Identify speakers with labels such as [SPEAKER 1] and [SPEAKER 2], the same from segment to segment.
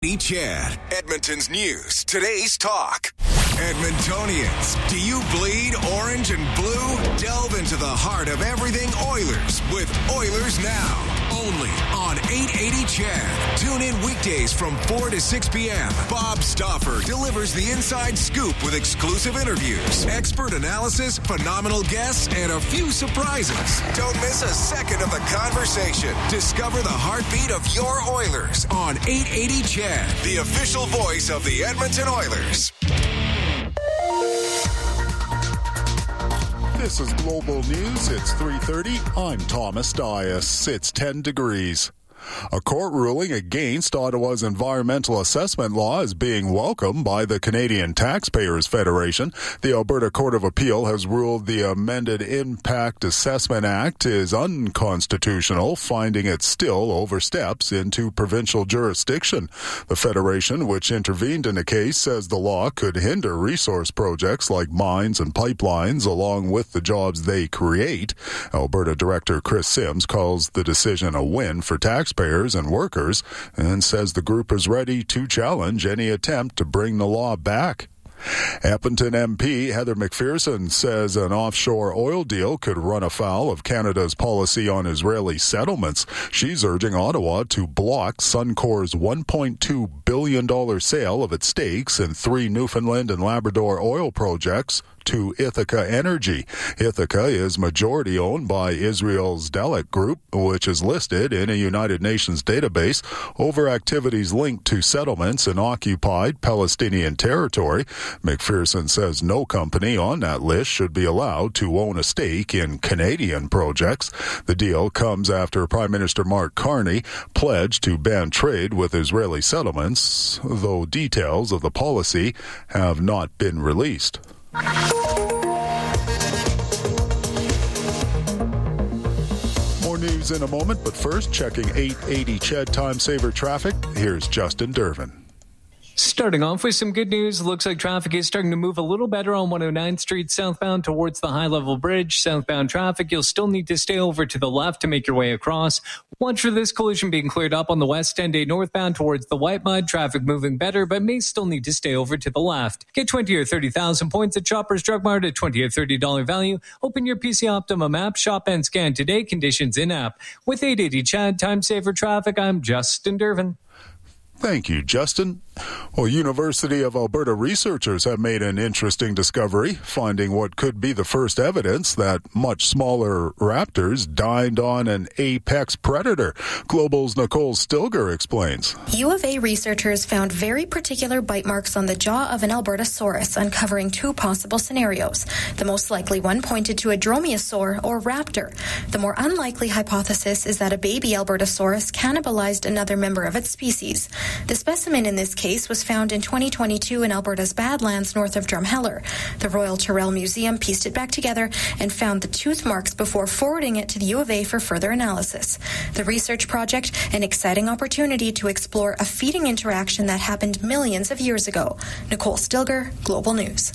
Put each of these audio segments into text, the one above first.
[SPEAKER 1] Chad, Edmonton's news, today's talk. Edmontonians, do you bleed orange and blue? Delve into the heart of everything Oilers with Oilers Now. Only on 880 Chad. Tune in weekdays from 4 to 6 p.m. Bob Stauffer delivers the inside scoop with exclusive interviews, expert analysis, phenomenal guests, and a few surprises. Don't miss a second of the conversation. Discover the heartbeat of your Oilers on 880 Chad, the official voice of the Edmonton Oilers.
[SPEAKER 2] This is Global News. It's 3:30. I'm Thomas Dias. It's 10 degrees. A court ruling against Ottawa's environmental assessment law is being welcomed by the Canadian Taxpayers Federation. The Alberta Court of Appeal has ruled the amended Impact Assessment Act is unconstitutional, finding it still oversteps into provincial jurisdiction. The Federation, which intervened in the case, says the law could hinder resource projects like mines and pipelines, along with the jobs they create. Alberta Director Chris Sims calls the decision a win for taxpayers and workers and says the group is ready to challenge any attempt to bring the law back. Edmonton MP Heather McPherson says an offshore oil deal could run afoul of Canada's policy on Israeli settlements. She's urging Ottawa to block Suncor's $1.2 billion sale of its stakes in 3 Newfoundland and Labrador oil projects to Ithaca Energy. Ithaca is majority owned by Israel's Delek Group, which is listed in a United Nations database over activities linked to settlements in occupied Palestinian territory. McPherson says no company on that list should be allowed to own a stake in Canadian projects. The deal comes after Prime Minister Mark Carney pledged to ban trade with Israeli settlements, though details of the policy have not been released. More news in a moment, but first, checking 880 Chad Time Saver traffic. Here's Justin Dervin.
[SPEAKER 3] Starting off with some good news, looks like traffic is starting to move a little better on 109th Street southbound towards the high-level bridge. Southbound traffic, you'll still need to stay over to the left to make your way across. Watch for this collision being cleared up on the West End A northbound towards the White Mud. Traffic moving better, but may still need to stay over to the left. Get 20 or 30,000 points at Shoppers Drug Mart at $20 or $30 value. Open your PC Optimum app, shop and scan today. Conditions in-app. With 880 Chad Time Saver Traffic, I'm Justin Dervin.
[SPEAKER 2] Thank you, Justin. Well, University of Alberta researchers have made an interesting discovery, finding what could be the first evidence that much smaller raptors dined on an apex predator. Global's Nicole Stilger explains.
[SPEAKER 4] U of A researchers found very particular bite marks on the jaw of an Albertosaurus, uncovering 2 possible scenarios. The most likely one pointed to a dromaeosaur or raptor. The more unlikely hypothesis is that a baby Albertosaurus cannibalized another member of its species. The specimen in this case was found in 2022 in Alberta's Badlands north of Drumheller. The Royal Tyrrell Museum pieced it back together and found the tooth marks before forwarding it to the U of A for further analysis. The research project, an exciting opportunity to explore a feeding interaction that happened millions of years ago. Nicole Stilger, Global News.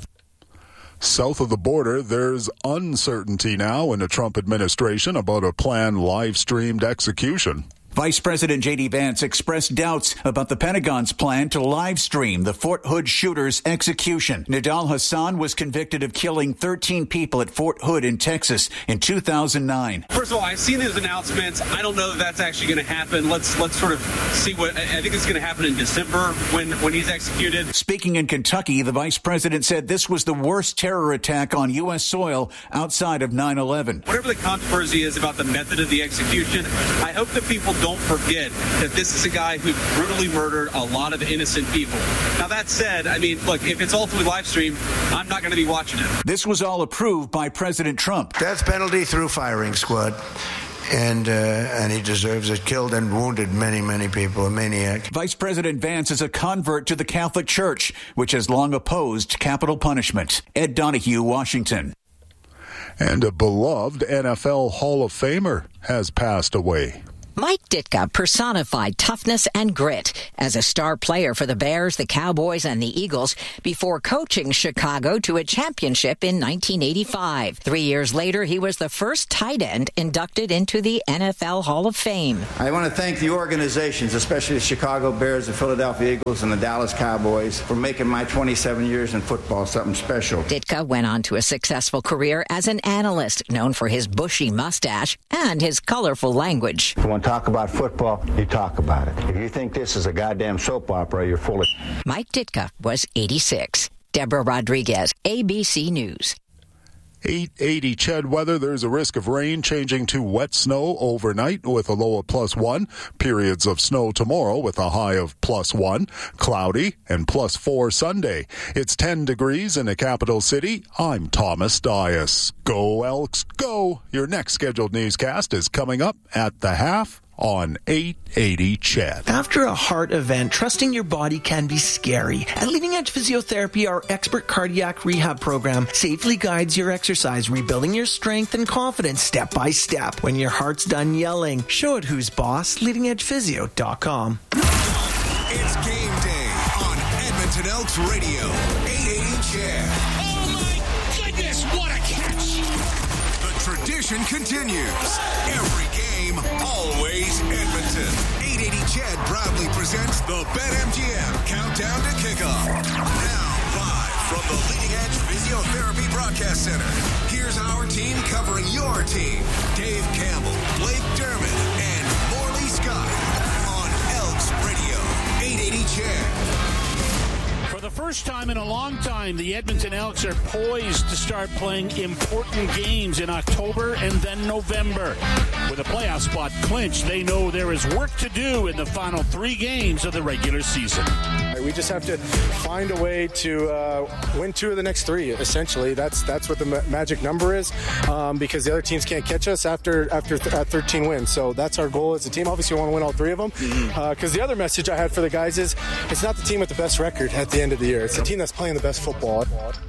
[SPEAKER 2] South of the border, there's uncertainty now in the Trump administration about a planned live-streamed execution.
[SPEAKER 5] Vice President J.D. Vance expressed doubts about the Pentagon's plan to live stream the Fort Hood shooter's execution. Nidal Hassan was convicted of killing 13 people at Fort Hood in Texas in 2009.
[SPEAKER 6] First of all, I've seen these announcements. I don't know if that's actually going to happen. Let's sort of see what I think it's going to happen in December when he's executed.
[SPEAKER 5] Speaking in Kentucky, the vice president said this was the worst terror attack on U.S. soil outside of 9/11.
[SPEAKER 6] Whatever the controversy is about the method of the execution, I hope that people don't forget that this is a guy who brutally murdered a lot of innocent people. Now, that said, I mean, look, if it's ultimately live streamed, I'm not going to be watching it.
[SPEAKER 5] This was all approved by President Trump.
[SPEAKER 7] Death penalty through firing squad. And he deserves it. Killed and wounded many, many people. A maniac.
[SPEAKER 5] Vice President Vance is a convert to the Catholic Church, which has long opposed capital punishment. Ed Donahue, Washington.
[SPEAKER 2] And a beloved NFL Hall of Famer has passed away.
[SPEAKER 8] Mike Ditka personified toughness and grit as a star player for the Bears, the Cowboys, and the Eagles before coaching Chicago to a championship in 1985. 3 years later, he was the first tight end inducted into the NFL Hall of Fame.
[SPEAKER 9] I want to thank the organizations, especially the Chicago Bears, the Philadelphia Eagles, and the Dallas Cowboys, for making my 27 years in football something special.
[SPEAKER 8] Ditka went on to a successful career as an analyst, known for his bushy mustache and his colorful language.
[SPEAKER 9] If you want to talk about football, you talk about it. If you think this is a goddamn soap opera, you're full of...
[SPEAKER 8] Mike Ditka was 86. Deborah Rodriguez, ABC News.
[SPEAKER 2] 880 Ched weather. There's a risk of rain changing to wet snow overnight with a low of +1. Periods of snow tomorrow with a high of +1. Cloudy and +4 Sunday. It's 10 degrees in the capital city. I'm Thomas Dias. Go Elks, go! Your next scheduled newscast is coming up at the half on 880 Ched.
[SPEAKER 10] After a heart event, trusting your body can be scary. At Leading Edge Physiotherapy, our expert cardiac rehab program safely guides your exercise, rebuilding your strength and confidence step by step. When your heart's done yelling, show it who's boss. LeadingEdgePhysio.com.
[SPEAKER 1] It's game day on Edmonton Elks Radio. 880 Ched.
[SPEAKER 11] Oh my goodness, what a catch!
[SPEAKER 1] The tradition continues. Every game, always Edmonton. 880 Ched proudly presents the BetMGM Countdown to Kickoff. Now, live from the Leading Edge Physiotherapy Broadcast Center, here's our team covering your team. Dave Campbell, Blake Dermott, and Morley Scott on Elks Radio. 880 Ched.
[SPEAKER 11] For the first time in a long time, the Edmonton Elks are poised to start playing important games in October and then November. With a playoff spot clinched, they know there is work to do in the final 3 games of the regular season.
[SPEAKER 12] We just have to find a way to win 2 of the next 3, essentially. That's what the magic number is, because the other teams can't catch us after 13 wins. So that's our goal as a team. Obviously, we want to win all 3 of them, because the other message I had for the guys is it's not the team with the best record at the end of the year. It's the team that's playing the best football.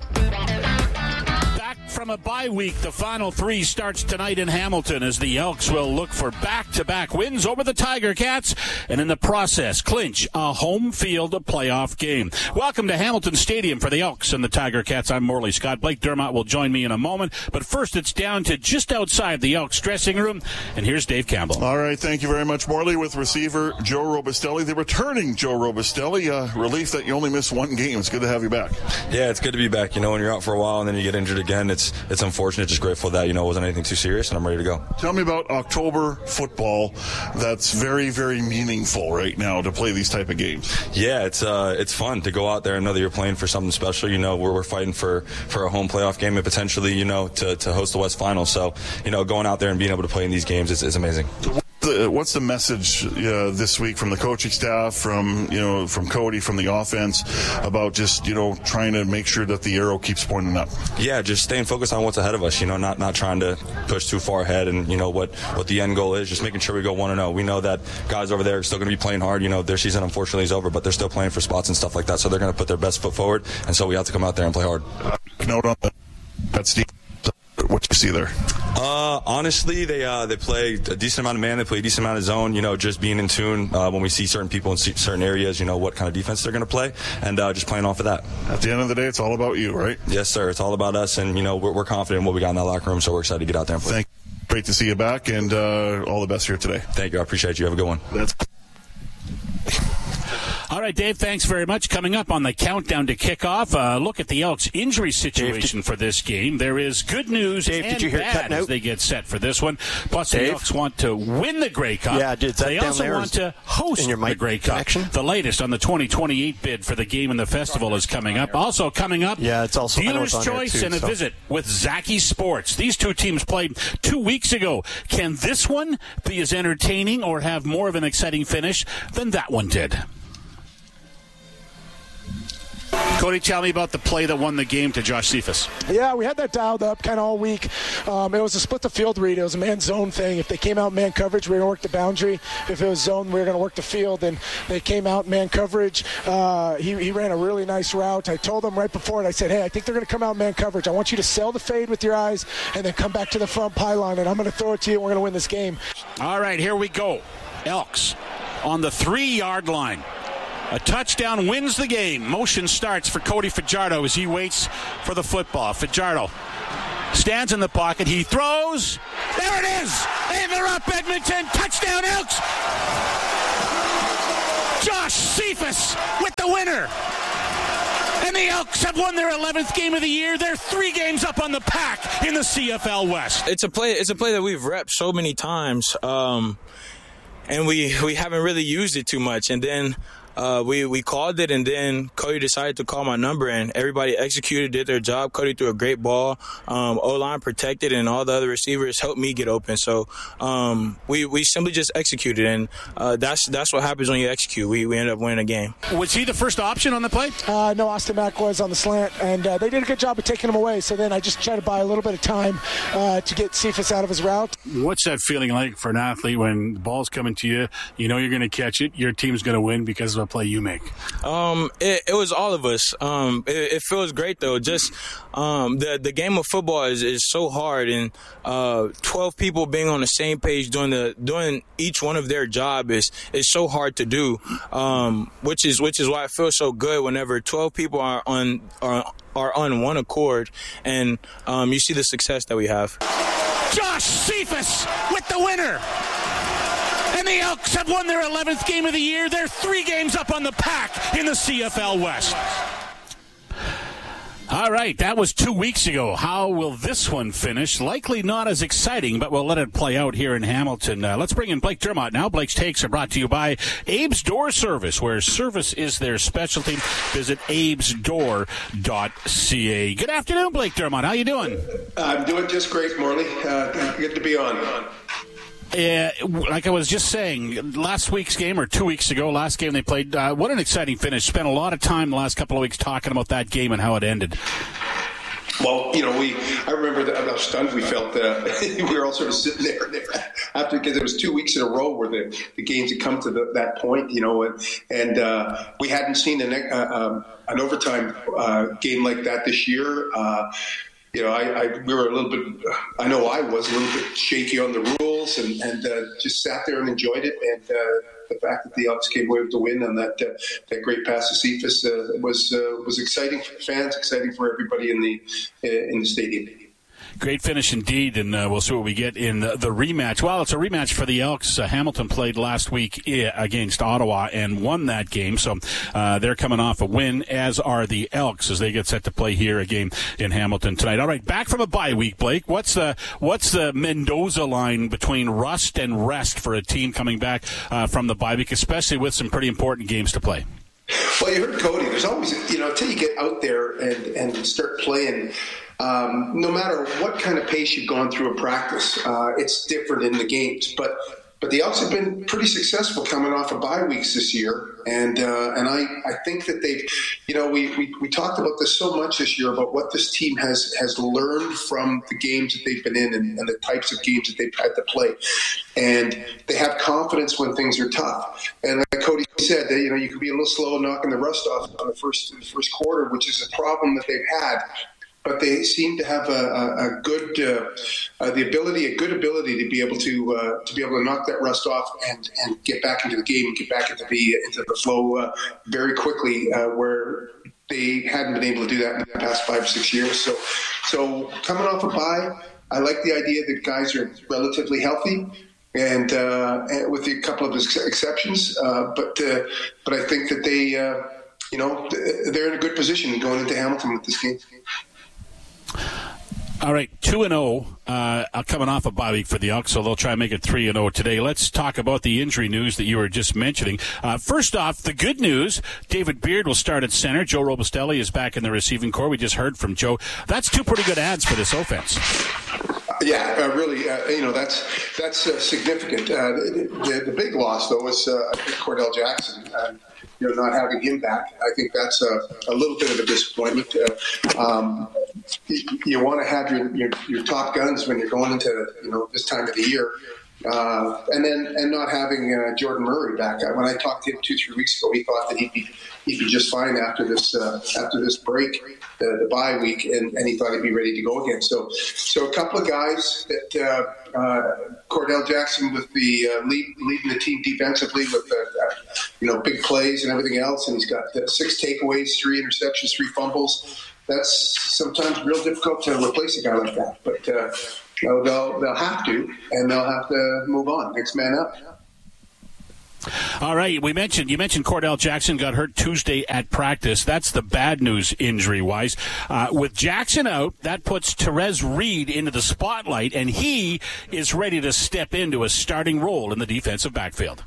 [SPEAKER 11] From a bye week, the final 3 starts tonight in Hamilton as the Elks will look for back-to-back wins over the Tiger Cats and in the process clinch a home field playoff game. Welcome to Hamilton Stadium for the Elks and the Tiger Cats. I'm Morley Scott. Blake Dermott will join me in a moment, but first it's down to just outside the Elks dressing room, and here's Dave Campbell.
[SPEAKER 13] All right, thank you very much, Morley, with receiver Joe Robustelli, the returning Joe Robustelli. Relief that you only missed 1 game. It's good to have you back.
[SPEAKER 14] Yeah, it's good to be back. You know, when you're out for a while and then you get injured again, it's unfortunate. Just grateful that, it wasn't anything too serious, and I'm ready to go. Tell me about October football. That's very, very meaningful right now to play these type of games. Yeah, it's fun to go out there and know that you're playing for something special. We're fighting for a home playoff game and potentially, to host the West Final. So, going out there and being able to play in these games is amazing. What's the message this week from the coaching staff, from Cody, from the offense, about just trying to make sure that the arrow keeps pointing up? Yeah, just staying focused on what's ahead of us. Not trying to push too far ahead, and what the end goal is. Just making sure we go 1-0. We know that guys over there are still going to be playing hard. Their season unfortunately is over, but they're still playing for spots and stuff like that. So they're going to put their best foot forward, and so we have to come out there and play hard. Note on that, Steve. What do you see there? Honestly, they play a decent amount of man. They play a decent amount of zone. Just being in tune when we see certain people in certain areas. What kind of defense they're going to play, and just playing off of that. At the end of the day, it's all about you, right? Yes, sir. It's all about us, and we're confident in what we got in that locker room, so we're excited to get out there and play. Thank you. Great to see you back, and all the best here today. Thank you. I appreciate you. Have a good one.
[SPEAKER 11] All right, Dave, thanks very much. Coming up on the countdown to kickoff, look at the Elks' injury situation for this game. There is good news and bad as they get set for this one. Plus, the Elks want to win the Grey Cup. Yeah, they also want to host the Grey Cup. The latest on the 2028 bid for the game and the festival is coming up. Also coming up, it's also dealer's choice and a visit with Zaki Sports. These 2 teams played 2 weeks ago. Can this one be as entertaining or have more of an exciting finish than that one did? Cody, tell me about the play that won the game to Josh Cephas.
[SPEAKER 12] Yeah, we had that dialed up kind of all week. It was a split the field read. It was a man zone thing. If they came out man coverage, we were going to work the boundary. If it was zone, we were going to work the field. And they came out man coverage. He ran a really nice route. I told him right before it, I said, hey, I think they're going to come out man coverage. I want you to sell the fade with your eyes and then come back to the front pylon, and I'm going to throw it to you, and we're going to win this game.
[SPEAKER 11] All right, here we go. Elks on the 3-yard line. A touchdown wins the game. Motion starts for Cody Fajardo as he waits for the football. Fajardo stands in the pocket. He throws. There it is. And they're up, Edmonton. Touchdown, Elks. Josh Cephas with the winner. And the Elks have won their 11th game of the year. They're 3 games up on the Pack in the CFL West.
[SPEAKER 15] It's a play that we've repped so many times, and we haven't really used it too much. And then we called it, and then Cody decided to call my number, and everybody executed, did their job. Cody threw a great ball. O-line protected, and all the other receivers helped me get open. So we simply just executed, and that's what happens when you execute. We end up winning a game.
[SPEAKER 11] Was he the first option on the play?
[SPEAKER 12] No, Austin Mack was on the slant, and they did a good job of taking him away. So then I just tried to buy a little bit of time to get Cephas out of his route.
[SPEAKER 11] What's that feeling like for an athlete when the ball's coming to you, you know you're going to catch it, your team's going to win because of a play you make?
[SPEAKER 15] It was all of us. It feels great though. Just the game of football is so hard, and 12 people being on the same page doing each one of their job is so hard to do. Which is why it feels so good whenever 12 people are on one accord, and you see the success that we have.
[SPEAKER 11] Josh Cephas with the winner. And the Elks have won their 11th game of the year. They're 3 games up on the Pack in the CFL West. All right, that was 2 weeks ago. How will this one finish? Likely not as exciting, but we'll let it play out here in Hamilton. Let's bring in Blake Dermott now. Blake's Takes are brought to you by Abe's Door Service, where service is their specialty. Visit abesdoor.ca. Good afternoon, Blake Dermott. How you doing?
[SPEAKER 16] I'm doing just great, Morley. Good to be on.
[SPEAKER 11] Like I was just saying, last week's game, or 2 weeks ago, last game they played, what an exciting finish. Spent a lot of time the last couple of weeks talking about that game and how it ended.
[SPEAKER 16] Well, I remember how stunned we felt. We were all sort of sitting there after, because it was 2 weeks in a row where the games had come to that point, and we hadn't seen an overtime game like that this year. We were a little bit, I know I was a little bit shaky on the rules and just sat there and enjoyed it. And the fact that the Elks came away with the win and that great pass to Cephas was exciting for the fans, exciting for everybody in the stadium.
[SPEAKER 11] Great finish indeed, and we'll see what we get in the rematch. Well, it's a rematch for the Elks. Hamilton played last week against Ottawa and won that game, so they're coming off a win, as are the Elks, as they get set to play here again in Hamilton tonight. All right, back from a bye week, Blake. What's the Mendoza line between rust and rest for a team coming back from the bye week, especially with some pretty important games to play?
[SPEAKER 16] Well, you heard Cody. There's always, until you get out there and start playing, no matter what kind of pace you've gone through in practice, it's different in the games. But the Elks have been pretty successful coming off of bye weeks this year, and I think that they've, we talked about this so much this year about what this team has learned from the games that they've been in and the types of games that they've had to play, and they have confidence when things are tough. And like Cody said, that you could be a little slow knocking the rust off in the first quarter, which is a problem that they've had. But they seem to have a good ability to be able to knock that rust off and get back into the game, get back into the flow very quickly, where they hadn't been able to do that in the past 5 or 6 years. So coming off a bye, I like the idea that guys are relatively healthy, and with a couple of exceptions, but I think that they're in a good position going into Hamilton with this game.
[SPEAKER 11] All right, 2-0 coming off a bye week for the Elks, so they'll try and make it 3-0 today. Let's talk about the injury news that you were just mentioning. First off, the good news, David Beard will start at center. Joe Robustelli is back in the receiving corps. We just heard from Joe. That's 2 pretty good adds for this offense.
[SPEAKER 16] Yeah, really, that's significant. The big loss, though, was Cordell Jackson. not having him back. I think that's a little bit of a disappointment. You want to have your top guns when you're going into this time of the year. And not having Jordan Murray back. When I talked to him 2-3 weeks ago, he thought that he'd be just fine after this break, the bye week, and he thought he'd be ready to go again. So a couple of guys that Cordell Jackson with the leading the team defensively with big plays and everything else, and he's got 6 takeaways, 3 interceptions, 3 fumbles. That's sometimes real difficult to replace a guy like that, but. They'll have to, and they'll have to move on. Next man up.
[SPEAKER 11] All right, you mentioned Cordell Jackson got hurt Tuesday at practice. That's the bad news injury-wise. With Jackson out, that puts Therese Reed into the spotlight, and he is ready to step into a starting role in the defensive backfield.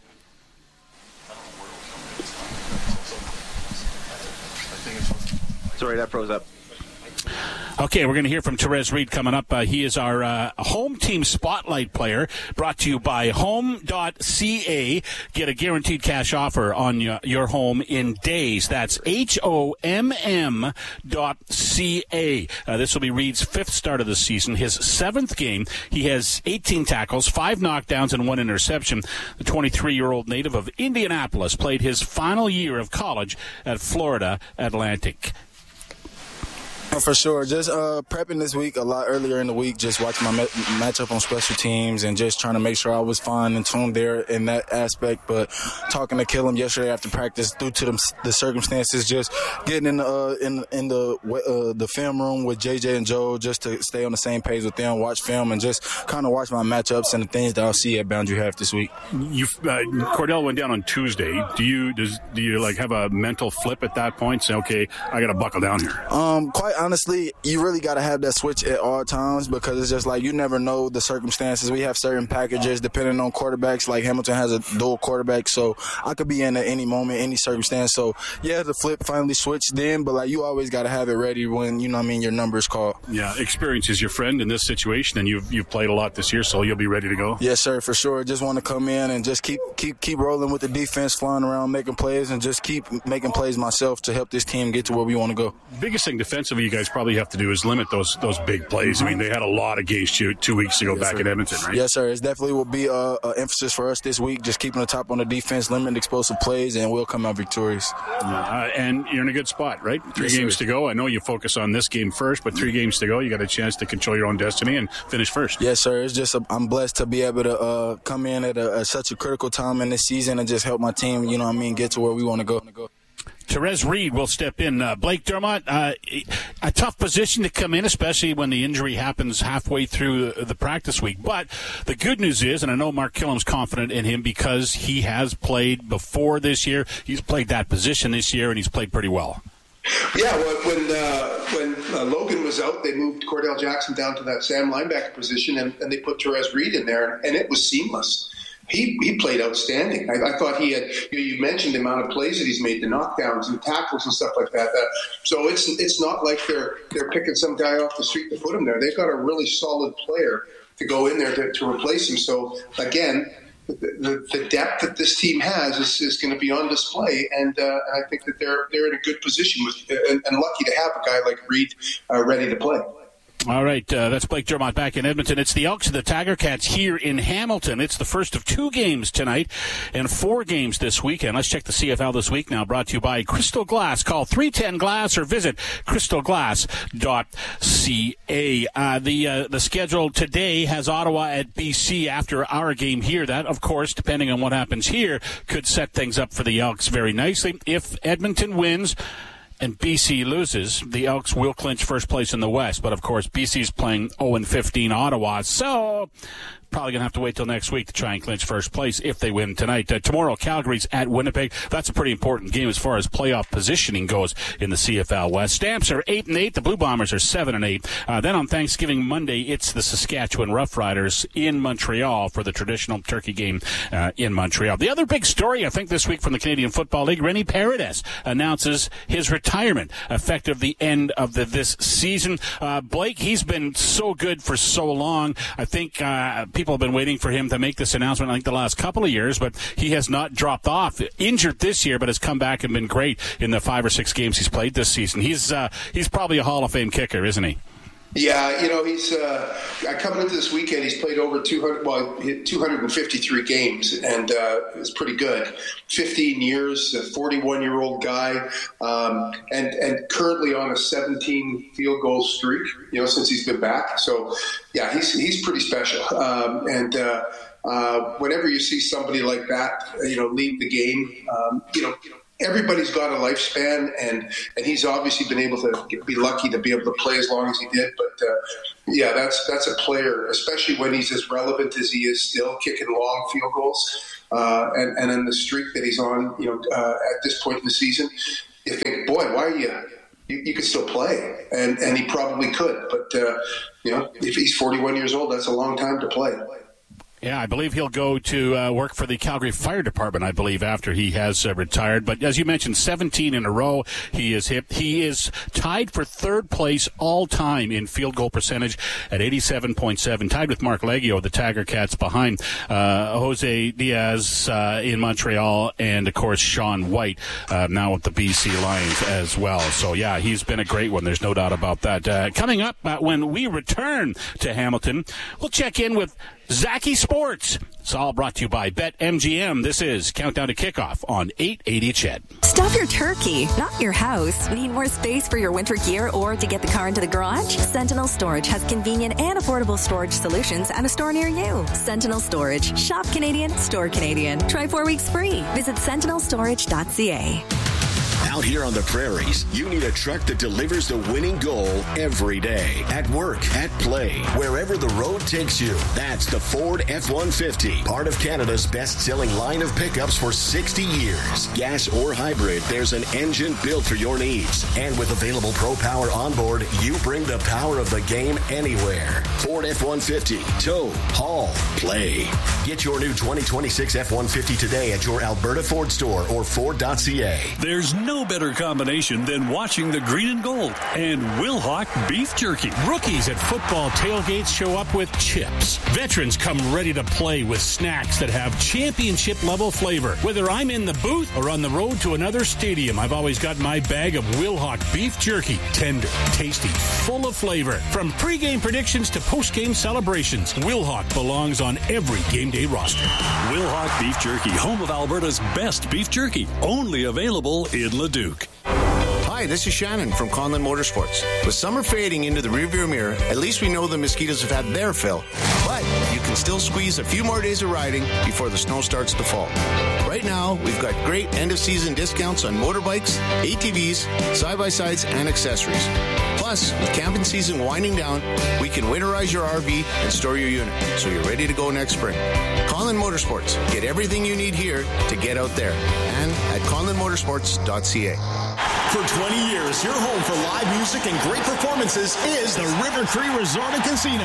[SPEAKER 17] Sorry, that froze up.
[SPEAKER 11] Okay, we're going to hear from Therese Reed coming up. He is our home team spotlight player, brought to you by home.ca. Get a guaranteed cash offer on your home in days. That's HOMM.ca. This will be Reed's 5th start of the season, his 7th game. He has 18 tackles, 5 knockdowns, and 1 interception. The 23-year-old native of Indianapolis played his final year of college at Florida Atlantic.
[SPEAKER 18] For sure. Just prepping this week a lot earlier in the week, just watching my matchup on special teams and just trying to make sure I was fine and tuned there in that aspect. But talking to Killam yesterday after practice, due to the circumstances, just getting in the film room with JJ and Joe just to stay on the same page with them, watch film, and just kind of watch my matchups and the things that I'll see at Boundary Half this week.
[SPEAKER 11] Cordell went down on Tuesday. Do you like have a mental flip at that point? Say, okay, I got to buckle down here.
[SPEAKER 18] Quite honestly, you really got to have that switch at all times because it's just like you never know the circumstances. We have certain packages depending on quarterbacks. Like Hamilton has a dual quarterback, so I could be in at any moment, any circumstance. So, yeah, the flip finally switched then, but like you always got to have it ready when, your number is called.
[SPEAKER 11] Yeah, experience is your friend in this situation, and you've played a lot this year, so you'll be ready to go.
[SPEAKER 18] Yes, sir, for sure. Just want to come in and just keep rolling with the defense, flying around, making plays, and just keep making plays myself to help this team get to where we want to go.
[SPEAKER 11] Biggest thing defensively you guys probably have to do is limit those big plays. I mean, they had a lot against you 2 weeks ago back in Edmonton, right?
[SPEAKER 18] Yes, sir. It definitely will be an emphasis for us this week, just keeping the top on the defense, limiting explosive plays, and we'll come out victorious.
[SPEAKER 11] And you're in a good spot, right? 3 games to go. I know you focus on this game first, but 3 games to go. You got a chance to control your own destiny and finish first.
[SPEAKER 18] Yes, sir. It's just I'm blessed to be able to come in at such a critical time in this season and just help my team, get to where we want to go.
[SPEAKER 11] Therese Reed will step in. Blake Dermott, a tough position to come in, especially when the injury happens halfway through the practice week. But the good news is, and I know Mark Killam's confident in him because he has played before this year. He's played that position this year, and he's played pretty well.
[SPEAKER 16] Yeah, when Logan was out, they moved Cordell Jackson down to that Sam linebacker position, and they put Therese Reed in there, and it was seamless. He played outstanding. I thought he had. You mentioned the amount of plays that he's made, the knockdowns and tackles and stuff like that. So it's not like they're picking some guy off the street to put him there. They've got a really solid player to go in there to replace him. So again, the depth that this team has is going to be on display, and I think that they're in a good position and lucky to have a guy like Reed ready to play.
[SPEAKER 11] All right, that's Blake Dermott back in Edmonton. It's the Elks and the Tiger Cats here in Hamilton. It's the first of 2 games tonight and 4 games this weekend. Let's check the CFL this week now, brought to you by Crystal Glass. Call 310-GLASS or visit crystalglass.ca. The schedule today has Ottawa at BC after our game here. That, of course, depending on what happens here, could set things up for the Elks very nicely. If Edmonton wins and BC loses, the Elks will clinch first place in the West. But, of course, BC's playing 0-15 Ottawa. So probably going to have to wait till next week to try and clinch first place if they win tonight. Tomorrow, Calgary's at Winnipeg. That's a pretty important game as far as playoff positioning goes in the CFL West. Stamps are 8-8. The Blue Bombers are 7-8. Then on Thanksgiving Monday, it's the Saskatchewan Roughriders in Montreal for the traditional turkey game in Montreal. The other big story, I think, this week from the Canadian Football League, Rennie Paredes announces his retirement retirement effective the end of this season. Blake, he's been so good for so long. I think people have been waiting for him to make this announcement, I think, the last couple of years, but he has not dropped off. Injured this year, but has come back and been great in the 5 or 6 games he's played this season. He's probably a Hall of Fame kicker, isn't he?
[SPEAKER 16] Yeah, he's coming into this weekend. He's played over 253 games, and it's pretty good. 15 years, a 41-year-old guy, and currently on a 17 field goal streak. Since he's been back. So, yeah, he's pretty special. Whenever you see somebody like that, lead the game, everybody's got a lifespan, and he's obviously been able to be lucky to be able to play as long as he did. But that's a player, especially when he's as relevant as he is still, kicking long field goals, and in the streak that he's on, at this point in the season, you think, boy, why are you could still play, and he probably could. But if he's 41 years old, that's a long time to play.
[SPEAKER 11] Yeah, I believe he'll go to work for the Calgary Fire Department, I believe, after he has retired. But as you mentioned, 17 in a row he is hit. He is tied for third place all time in field goal percentage at 87.7, tied with Mark Leggio, the Tiger Cats, behind Jose Diaz in Montreal, and, of course, Sean White, now with the BC Lions as well. So, yeah, he's been a great one. There's no doubt about that. Coming up, when we return to Hamilton, we'll check in with Zaki Sports. It's all brought to you by BetMGM. This is Countdown to Kickoff on 880 CHED.
[SPEAKER 19] Stuff your turkey, not your house. Need more space for your winter gear or to get the car into the garage? Sentinel Storage has convenient and affordable storage solutions at a store near you. Sentinel Storage. Shop Canadian, store Canadian. Try 4 weeks free. Visit sentinelstorage.ca.
[SPEAKER 20] Out here on the prairies, you need a truck that delivers the winning goal every day. At work, at play, wherever the road takes you. That's the Ford F-150, part of Canada's best-selling line of pickups for 60 years. Gas or hybrid, there's an engine built for your needs. And with available Pro Power onboard, you bring the power of the game anywhere. Ford F-150, tow, haul, play. Get your new 2026 F-150 today at your Alberta Ford store or Ford.ca.
[SPEAKER 21] There's no better combination than watching the green and gold and Wilhauk beef jerky.
[SPEAKER 11] Rookies at football tailgates show up with chips. Veterans come ready to play with snacks that have championship-level flavor. Whether I'm in the booth or on the road to another stadium, I've always got my bag of Wilhauk beef jerky. Tender, tasty, full of flavor. From pregame predictions to postgame celebrations, Wilhauk belongs on every game day roster.
[SPEAKER 21] Wilhauk beef jerky, home of Alberta's best beef jerky. Only available in Leduc.
[SPEAKER 22] Hi, this is Shannon from Conlin Motorsports. With summer fading into the rearview mirror, at least we know the mosquitoes have had their fill. But you can still squeeze a few more days of riding before the snow starts to fall. Right now, we've got great end-of-season discounts on motorbikes, ATVs, side-by-sides, and accessories. Plus, with camping season winding down, we can winterize your RV and store your unit, so you're ready to go next spring. Conlin Motorsports. Get everything you need here to get out there. And at conlinmotorsports.ca.
[SPEAKER 20] For 20 years, your home for live music and great performances is the River Cree Resort and Casino.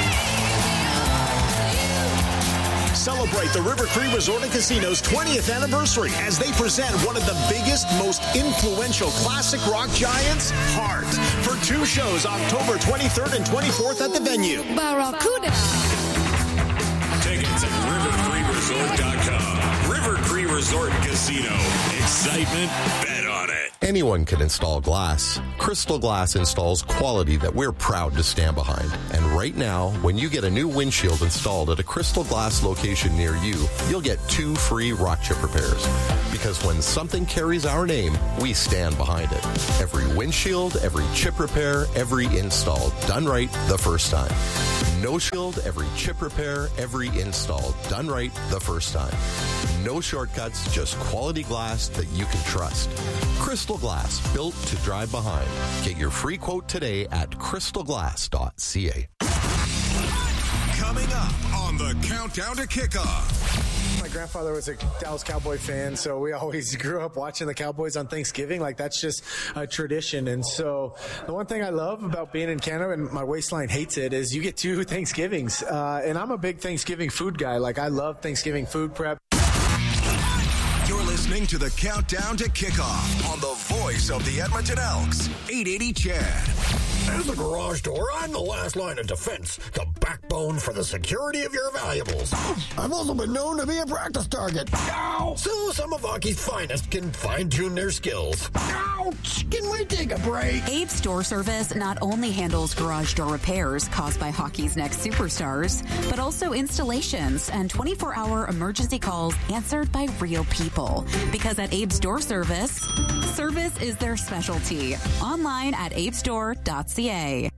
[SPEAKER 20] Celebrate the River Cree Resort and Casino's 20th anniversary as they present one of the biggest, most influential classic rock giants, Heart, for 2 shows October 23rd and 24th at the venue.
[SPEAKER 23] Barracuda.
[SPEAKER 20] Tickets at rivercreeresort.com. River Cree Resort and Casino. Excitement, bet on it.
[SPEAKER 24] Anyone can install glass. Crystal Glass installs quality that we're proud to stand behind. And right now, when you get a new windshield installed at a Crystal Glass location near you, you'll get 2 free rock chip repairs. Because when something carries our name, we stand behind it. Every windshield, every chip repair, every install, done right the first time. No shield, every chip repair, every install, done right the first time. No shortcuts, just quality glass that you can trust. Crystal Glass, built to drive behind. Get your free quote today at crystalglass.ca.
[SPEAKER 1] Coming up on the Countdown to Kickoff.
[SPEAKER 12] My grandfather was a Dallas Cowboy fan, so we always grew up watching the Cowboys on Thanksgiving. Like, that's just a tradition. And so the one thing I love about being in Canada, and my waistline hates it, is you get 2 Thanksgivings. And I'm a big Thanksgiving food guy. Like, I love Thanksgiving food prep.
[SPEAKER 1] You're listening to the Countdown to Kickoff on the Voice voice of the Edmonton Elks, 880 Chad.
[SPEAKER 3] As the garage door, I'm the last line of defense, the backbone for the security of your valuables. I've also been known to be a practice target. Ow! So some of hockey's finest can fine-tune their skills. Ouch! Can we take a break?
[SPEAKER 4] Abe's Door Service not only handles garage door repairs caused by hockey's next superstars, but also installations and 24-hour emergency calls answered by real people. Because at Abe's Door Service, service is their specialty. Online at abesdoor.ca.
[SPEAKER 1] Live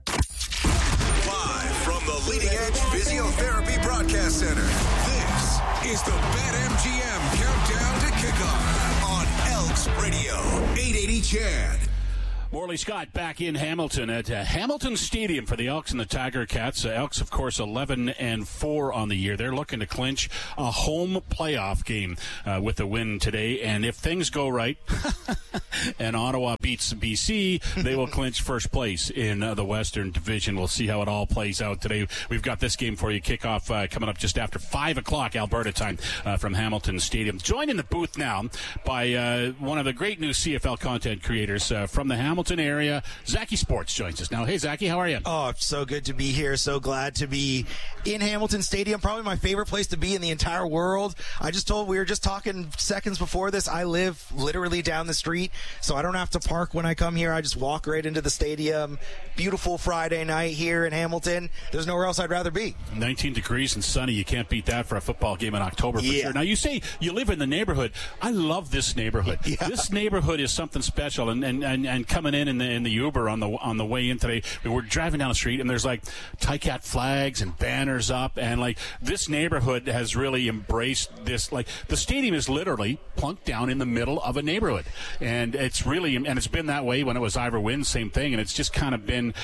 [SPEAKER 1] from the Leading Edge Physiotherapy Broadcast Center, this is the BetMGM Countdown to Kickoff on Elks Radio, 880 Chad.
[SPEAKER 11] Morley Scott back in Hamilton at Hamilton Stadium for the Elks and the Tiger Cats. Elks, of course, 11-4 on the year. They're looking to clinch a home playoff game with a win today. And if things go right and Ottawa beats BC, they will clinch first place in the Western Division. We'll see how it all plays out today. We've got this game for you. Kickoff coming up just after 5 o'clock Alberta time from Hamilton Stadium. Joined in the booth now by one of the great new CFL content creators from the Hamilton area. Zaki Sports joins us now. Hey, Zaki, how are you?
[SPEAKER 6] Oh, it's so good to be here. So glad to be in Hamilton Stadium. Probably my favorite place to be in the entire world. We were just talking seconds before this. I live literally down the street, so I don't have to park when I come here. I just walk right into the stadium. Beautiful Friday night here in Hamilton. There's nowhere else I'd rather be. 19
[SPEAKER 11] degrees and sunny. You can't beat that for a football game in October for sure. Now, you say you live in the neighborhood. I love this neighborhood. Yeah. This neighborhood is something special, and coming in the Uber on the way in today, we were driving down the street and there's like Ticat flags and banners up, and like this neighborhood has really embraced this. Like the stadium is literally plunked down in the middle of a neighborhood, and it's been that way when it was Ivor Wynn, same thing, and it's just kind of been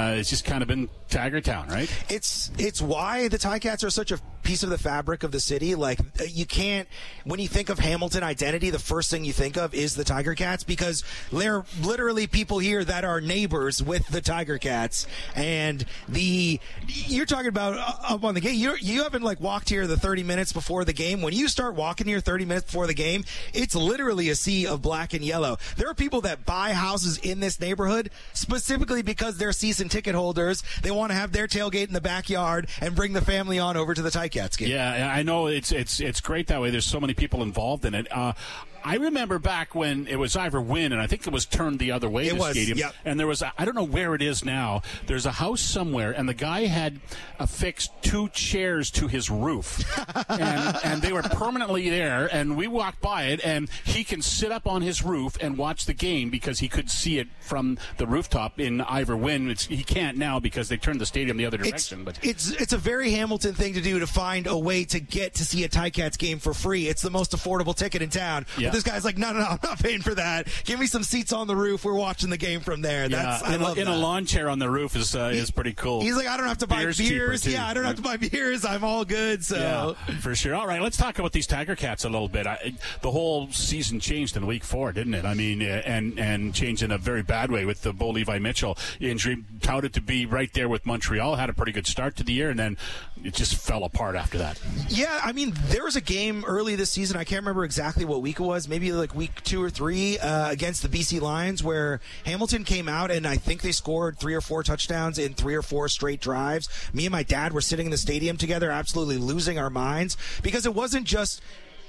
[SPEAKER 11] Tiger Town, right?
[SPEAKER 6] It's why the Ticats are such a piece of the fabric of the city. Like you can't, when you think of Hamilton identity, the first thing you think of is the Tiger Cats, because they're literally people here that are neighbors with the Tiger Cats. And you're talking about up on the gate, you haven't like walked here the 30 minutes before the game. When you start walking here 30 minutes before the game, it's literally a sea of black and yellow. There are people that buy houses in this neighborhood specifically because they're season ticket holders. They want to have their tailgate in the backyard and bring the family on over to the Ticats game.
[SPEAKER 11] Yeah, I know it's great that way. There's so many people involved in it. I remember back when it was Ivor Wynn, and I think it was turned the other way, the stadium. Yep. And there was, I don't know where it is now, there's a house somewhere, and the guy had affixed 2 chairs to his roof. and they were permanently there, and we walked by it, and he can sit up on his roof and watch the game because he could see it from the rooftop in Ivor Wynn. He can't now because they turned the stadium the other direction. But
[SPEAKER 6] it's a very Hamilton thing to do, to find a way to get to see a Ticats game for free. It's the most affordable ticket in town. Yeah. This guy's like, no, I'm not paying for that. Give me some seats on the roof. We're watching the game from there. I love that.
[SPEAKER 11] A lawn chair on the roof is pretty cool.
[SPEAKER 6] He's like, I don't have to buy beers. Yeah, I don't have to buy beers. I'm all good. So
[SPEAKER 11] yeah, for sure. All right, let's talk about these Tiger Cats a little bit. The whole season changed in week 4, didn't it? I mean, and changed in a very bad way with the Bo Levi Mitchell injury. Touted to be right there with Montreal. Had a pretty good start to the year, and then it just fell apart after that.
[SPEAKER 6] Yeah, I mean, there was a game early this season. I can't remember exactly what week it was. Maybe like week 2 or 3 against the BC Lions, where Hamilton came out and I think they scored 3 or 4 touchdowns in 3 or 4 straight drives. Me and my dad were sitting in the stadium together, absolutely losing our minds, because it wasn't just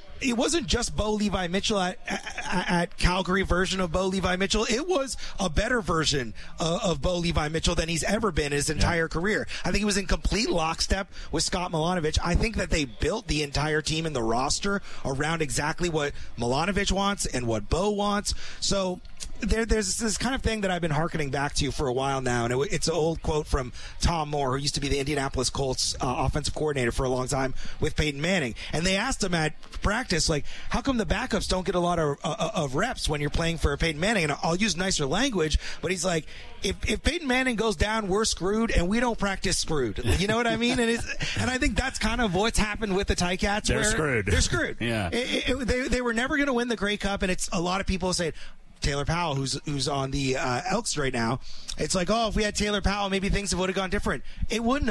[SPEAKER 6] Bo Levi Mitchell at Calgary version of Bo Levi Mitchell. It was a better version of Bo Levi Mitchell than he's ever been his entire career. I think he was in complete lockstep with Scott Milanovic. I think that they built the entire team and the roster around exactly what Milanovic wants and what Bo wants. So there's this kind of thing that I've been hearkening back to for a while now, and it's an old quote from Tom Moore, who used to be the Indianapolis Colts offensive coordinator for a long time with Peyton Manning. And they asked him at practice, like, how come the backups don't get a lot of reps when you're playing for Peyton Manning? And I'll use nicer language, but he's like, if Peyton Manning goes down, we're screwed, and we don't practice screwed. You know what I mean? And I think that's kind of what's happened with the Ticats.
[SPEAKER 11] They're screwed.
[SPEAKER 6] They're screwed.
[SPEAKER 11] Yeah.
[SPEAKER 6] They were never going to win the Grey Cup, and it's a lot of people say, Taylor Powell, who's on the Elks right now, it's like, oh, if we had Taylor Powell, maybe things would have gone different. It wouldn't have.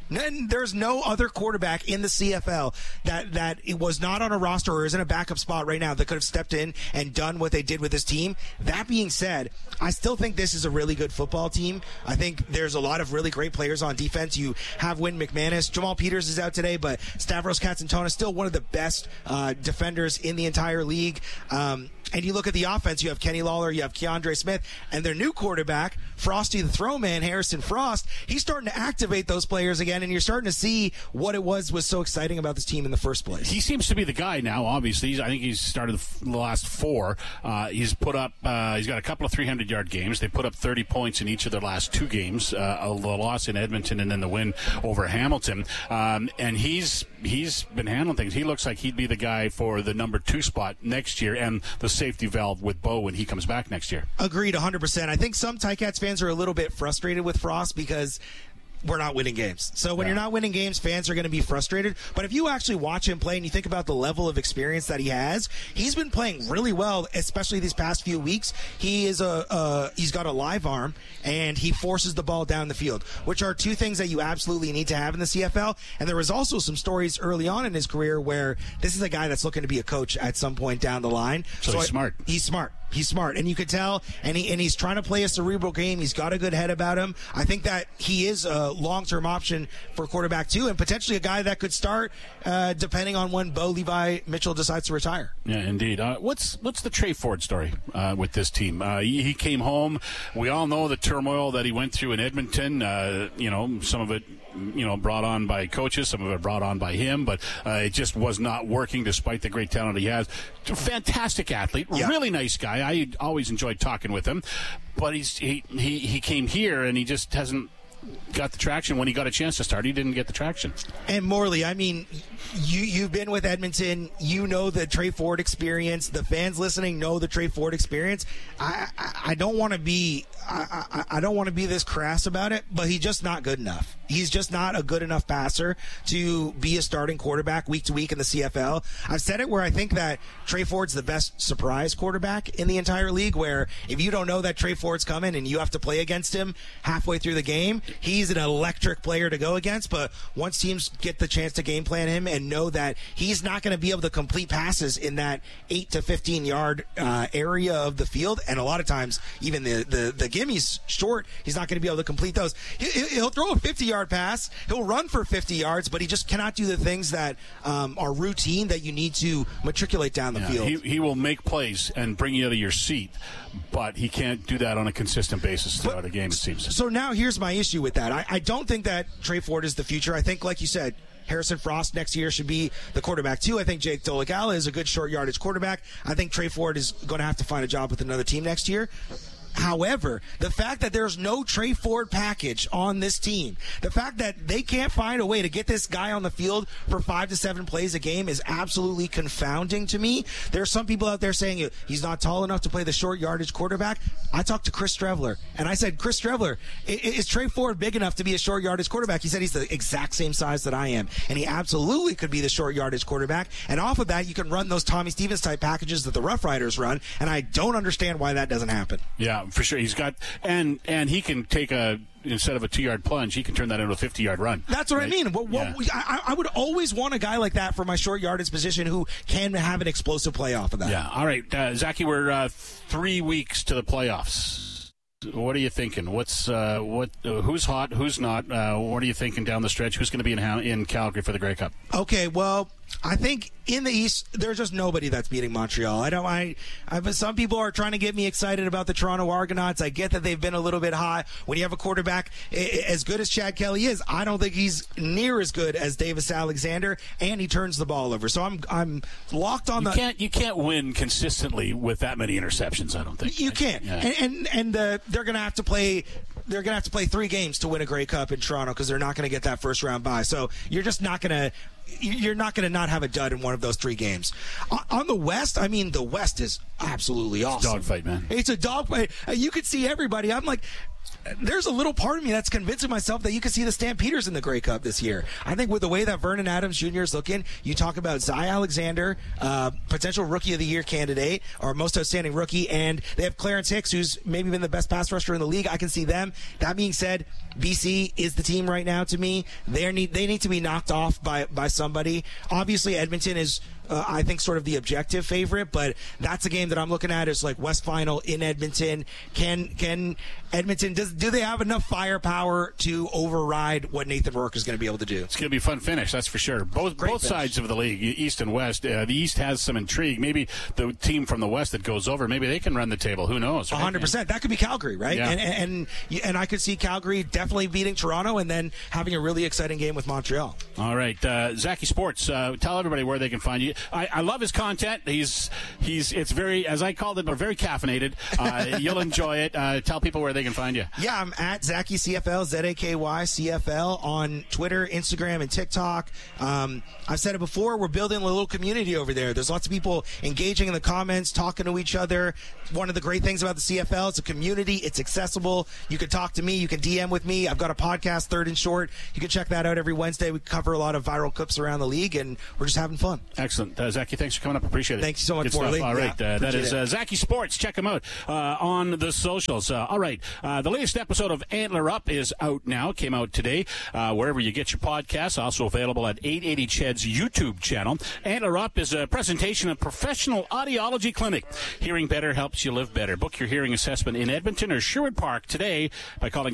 [SPEAKER 6] There's no other quarterback in the CFL that it was not on a roster or is in a backup spot right now that could have stepped in and done what they did with this team. That being said, I still think this is a really good football team. I think there's a lot of really great players on defense. You have Wynn McManus. Jamal Peters is out today, but Stavros Katsantona still one of the best defenders in the entire league. And you look at the offense, you have Kenny Lawler, you have Keandre Smith, and their new quarterback, Frosty the Throwman, Harrison Frost, he's starting to activate those players again, and you're starting to see what it was so exciting about this team in the first place.
[SPEAKER 11] He seems to be the guy now, obviously. I think he's started the last 4. He's put up, he's got a couple of 300-yard games. They put up 30 points in each of their last 2 games, the loss in Edmonton and then the win over Hamilton. And he's been handling things. He looks like he'd be the guy for the number 2 spot next year and the safety valve with Bo when he comes back next year.
[SPEAKER 6] Agreed 100%. I think some Ticats fans are a little bit frustrated with Frost because we're not winning games. So when you're not winning games, fans are going to be frustrated. But if you actually watch him play and you think about the level of experience that he has, he's been playing really well, especially these past few weeks. He's got a live arm and he forces the ball down the field, which are 2 things that you absolutely need to have in the CFL. And there was also some stories early on in his career where this is a guy that's looking to be a coach at some point down the line.
[SPEAKER 11] So he's smart.
[SPEAKER 6] He's smart. He's smart, and you could tell, and he's trying to play a cerebral game. He's got a good head about him. I think that he is a long-term option for quarterback, too, and potentially a guy that could start depending on when Bo Levi Mitchell decides to retire.
[SPEAKER 11] Yeah, indeed. What's the Trey Ford story with this team? He came home. We all know the turmoil that he went through in Edmonton. Some of it brought on by coaches, some of it brought on by him, but it just was not working despite the great talent he has. Fantastic athlete, really nice guy. I always enjoyed talking with him, but he came here and he just hasn't got the traction. When he got a chance to start, he didn't get the traction.
[SPEAKER 6] And Morley, I mean, you've been with Edmonton. You know the Trey Ford experience. The fans listening know the Trey Ford experience. I don't want to be I don't want to be this crass about it, but he's just not good enough. He's just not a good enough passer to be a starting quarterback week to week in the CFL. I've said it where I think that Trey Ford's the best surprise quarterback in the entire league, where if you don't know that Trey Ford's coming and you have to play against him halfway through the game, he's an electric player to go against. But once teams get the chance to game plan him and know that he's not going to be able to complete passes in that 8 to 15 yard area of the field, and a lot of times even the gimmies short, he's not going to be able to complete those. He'll throw a 50-yard pass, he'll run for 50 yards, but he just cannot do the things that are routine that you need to matriculate down the field.
[SPEAKER 11] He will make plays and bring you out of your seat, but he can't do that on a consistent basis throughout a game, it seems.
[SPEAKER 6] So now here's my issue with that. I don't think that Trey Ford is the future. I think, like you said, Harrison Frost next year should be the quarterback too. I think Jake Dolegala is a good short yardage quarterback. I think Trey Ford is going to have to find a job with another team next year. However, the fact that there's no Trey Ford package on this team, the fact that they can't find a way to get this guy on the field for 5 to 7 plays a game is absolutely confounding to me. There are some people out there saying he's not tall enough to play the short yardage quarterback. I talked to Chris Streveler, and I said, Chris Streveler, is Trey Ford big enough to be a short yardage quarterback? He said he's the exact same size that I am, and he absolutely could be the short yardage quarterback. And off of that, you can run those Tommy Stevens type packages that the Rough Riders run, and I don't understand why that doesn't happen.
[SPEAKER 11] Yeah, for sure. He's got, and he can take instead of a 2-yard plunge, he can turn that into a 50-yard run.
[SPEAKER 6] That's what I mean. I would always want a guy like that for my short yardage position who can have an explosive play off of that.
[SPEAKER 11] Yeah. All right, Zachy, we're 3 weeks to the playoffs. What are you thinking? Who's hot? Who's not? What are you thinking down the stretch? Who's going to be in Calgary for the Grey Cup?
[SPEAKER 6] Okay, well, I think in the East, there's just nobody that's beating Montreal. Some people are trying to get me excited about the Toronto Argonauts. I get that they've been a little bit high. When you have a quarterback as good as Chad Kelly is, I don't think he's near as good as Davis Alexander, and he turns the ball over. So I'm locked on
[SPEAKER 11] You can't win consistently with that many interceptions, I don't think.
[SPEAKER 6] You can't. Yeah. And they're going to have to play. They're going to have to play 3 games to win a Grey Cup in Toronto because they're not going to get that first round bye. So you're just not going to. You're not going to not have a dud in one of those 3 games. On the West, I mean, the West is absolutely awesome.
[SPEAKER 11] It's a dogfight, man.
[SPEAKER 6] It's a dogfight. You could see everybody. I'm like, there's a little part of me that's convincing myself that you could see the Stampeders in the Grey Cup this year. I think with the way that Vernon Adams Jr. is looking, you talk about Zy Alexander, potential Rookie of the Year candidate or most outstanding rookie, and they have Clarence Hicks, who's maybe been the best pass rusher in the league. I can see them. That being said, BC is the team right now to me. They need to be knocked off by somebody. Obviously, Edmonton is, I think, sort of the objective favorite, but that's a game that I'm looking at is like West Final in Edmonton. Can Edmonton, do they have enough firepower to override what Nathan Rourke is going to be able to do?
[SPEAKER 11] It's going to be a fun finish, that's for sure. Both sides of the league, East and West. The East has some intrigue. Maybe the team from the West that goes over, maybe they can run the table. Who knows? Right?
[SPEAKER 6] 100%. That could be Calgary, right?
[SPEAKER 11] Yeah.
[SPEAKER 6] And I could see Calgary definitely beating Toronto and then having a really exciting game with Montreal.
[SPEAKER 11] All right, Zachy Sports. Tell everybody where they can find you. I love his content. It's very, as I called it, very caffeinated. You'll enjoy it. Tell people where they can find you.
[SPEAKER 6] Yeah, I'm at Zachy CFL, ZAKY CFL on Twitter, Instagram, and TikTok. I've said it before, we're building a little community over there. There's lots of people engaging in the comments, talking to each other. One of the great things about the CFL, it's a community. It's accessible. You can talk to me. You can DM with me. I've got a podcast, Third and Short. You can check that out every Wednesday. We cover a lot of viral clips around the league, and we're just having fun.
[SPEAKER 11] Excellent. Zachy, thanks for coming up. Appreciate it.
[SPEAKER 6] Thank you so much,
[SPEAKER 11] Morley. All right.
[SPEAKER 6] Yeah,
[SPEAKER 11] that is Zachy Sports. Check him out on the socials. All right. The latest episode of Antler Up is out now. Came out today. Wherever you get your podcasts. Also available at 880 CHED's YouTube channel. Antler Up is a presentation of Professional Audiology Clinic. Hearing better helps you live better. Book your hearing assessment in Edmonton or Sherwood Park today by calling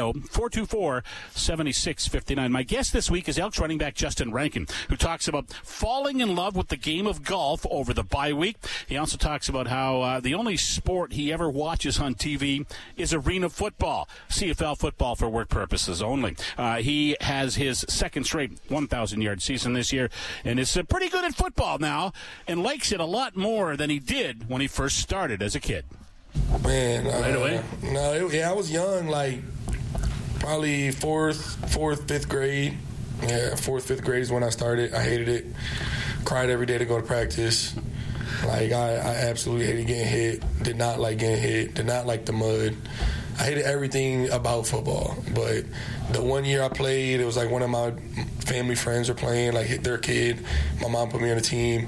[SPEAKER 11] 780-424-7659. My guest this week is Elks running back Justin Rankin, who talks about falling in love with the game of golf over the bye week. He also talks about how the only sport he ever watches on TV is arena football, CFL football for work purposes only. He has his second straight 1,000-yard season this year and is pretty good at football now and likes it a lot more than he did when he first started as a kid.
[SPEAKER 5] Man,
[SPEAKER 11] right away?
[SPEAKER 5] No, I was young, like probably fourth, fifth grade. Yeah, fourth, fifth grade is when I started. I hated it. Cried every day to go to practice. Like, I absolutely hated getting hit. Did not like getting hit. Did not like the mud. I hated everything about football. But the one year I played, it was like one of my family friends were playing, like hit their kid. My mom put me on a team.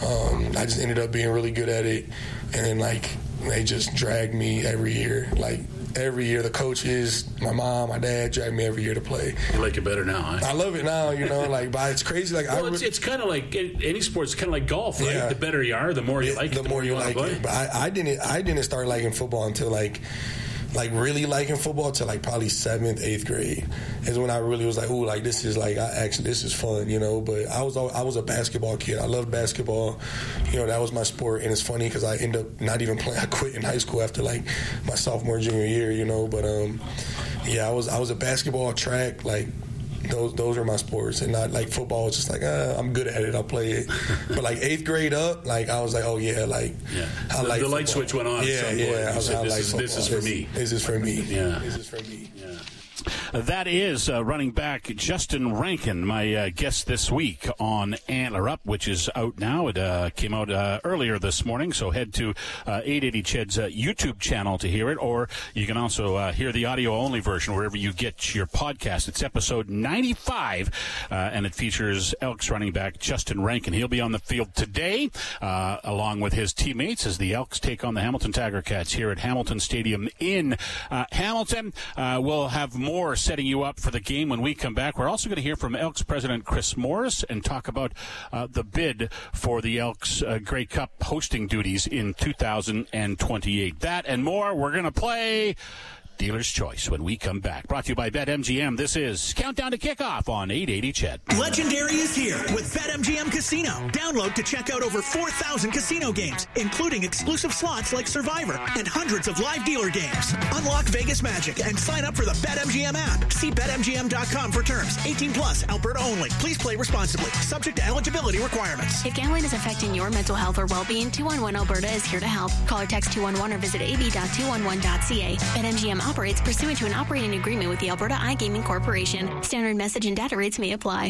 [SPEAKER 5] I just ended up being really good at it. And then, like, they just dragged me every year. Like, every year, the coaches, my mom, my dad dragged me every year to play.
[SPEAKER 11] You like it better now, huh?
[SPEAKER 5] I love it now, you know, like, but it's crazy. Like,
[SPEAKER 11] it's kind of like any sport. It's kind of like golf, right? Yeah. The better you are, the more you like it, the more you like it.
[SPEAKER 5] But I didn't start liking football until like really liking football till like probably 7th, 8th grade is when I really was like, ooh, like this is like this is fun, you know. But I was a basketball kid. I loved basketball. You know, that was my sport. And it's funny because I ended up not even playing. I quit in high school after like my sophomore, junior year, you know. But yeah, I was a basketball, track, like. Those are my sports, and not like football. It's just like I'm good at it. I'll play it. But like 8th grade up, like I was like, oh yeah, like I like
[SPEAKER 11] the light switch went on.
[SPEAKER 5] Yeah, yeah.
[SPEAKER 11] This is for me.
[SPEAKER 5] This is for me.
[SPEAKER 11] Yeah,
[SPEAKER 5] this is for me.
[SPEAKER 11] Yeah. That is running back Justin Rankin, my guest this week on Antler Up, which is out now. It came out earlier this morning, so head to 880 CHED's YouTube channel to hear it, or you can also hear the audio-only version wherever you get your podcast. It's episode 95, and it features Elks running back Justin Rankin. He'll be on the field today, along with his teammates, as the Elks take on the Hamilton Tiger Cats here at Hamilton Stadium in Hamilton. We'll have more setting you up for the game when we come back. We're also going to hear from Elks President Chris Morris and talk about the bid for the Elks Grey Cup hosting duties in 2028. That and more. We're going to play Dealer's Choice when we come back. Brought to you by BetMGM. This is Countdown to Kickoff on 880 CHED.
[SPEAKER 7] Legendary is here with BetMGM Casino. Download to check out over 4,000 casino games, including exclusive slots like Survivor and hundreds of live dealer games. Unlock Vegas magic and sign up for the BetMGM app. See BetMGM.com for terms. 18 plus, Alberta only. Please play responsibly. Subject to eligibility requirements.
[SPEAKER 9] If gambling is affecting your mental health or well-being, 211 Alberta is here to help. Call or text 211 or visit ab.211.ca. BetMGM operates pursuant to an operating agreement with the Alberta iGaming Corporation. Standard message and data rates may apply.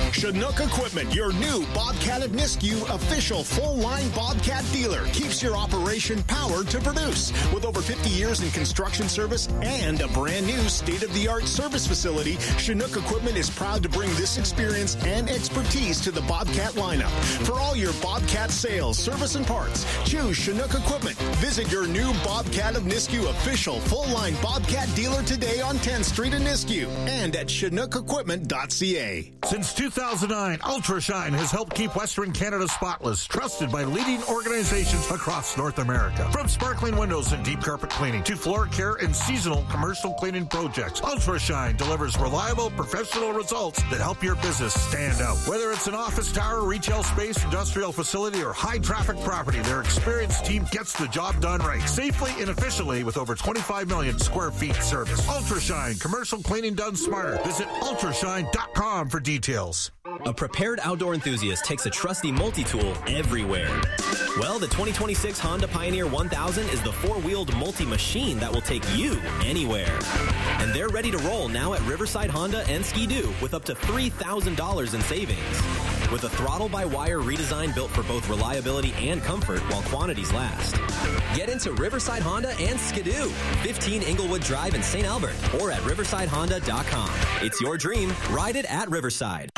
[SPEAKER 2] Chinook Equipment, your new Bobcat of Nisku official full-line Bobcat dealer, keeps your operation powered to produce. With over 50 years in construction service and a brand new state-of-the-art service facility, Chinook Equipment is proud to bring this experience and expertise to the Bobcat lineup. For all your Bobcat sales, service, and parts, choose Chinook Equipment. Visit your new Bobcat of Nisku official full-line Bobcat dealer today on 10th Street in Nisku and at ChinookEquipment.ca.
[SPEAKER 8] Since 2009, UltraShine has helped keep Western Canada spotless, trusted by leading organizations across North America. From sparkling windows and deep carpet cleaning to floor care and seasonal commercial cleaning projects, UltraShine delivers reliable, professional results that help your business stand out. Whether it's an office tower, retail space, industrial facility, or high-traffic property, their experienced team gets the job done right, safely and efficiently with over 25 million square feet service. UltraShine, commercial cleaning done smarter. Visit ultrashine.com for details.
[SPEAKER 10] A prepared outdoor enthusiast takes a trusty multi-tool everywhere. Well, the 2026 Honda Pioneer 1000 is the four-wheeled multi-machine that will take you anywhere. And they're ready to roll now at Riverside Honda and Ski-Doo with up to $3,000 in savings. With a throttle-by-wire redesign built for both reliability and comfort while quantities last. Get into Riverside Honda and Ski-Doo, 15 Inglewood Drive in St. Albert, or at riversidehonda.com. It's your dream. Ride it at Riverside.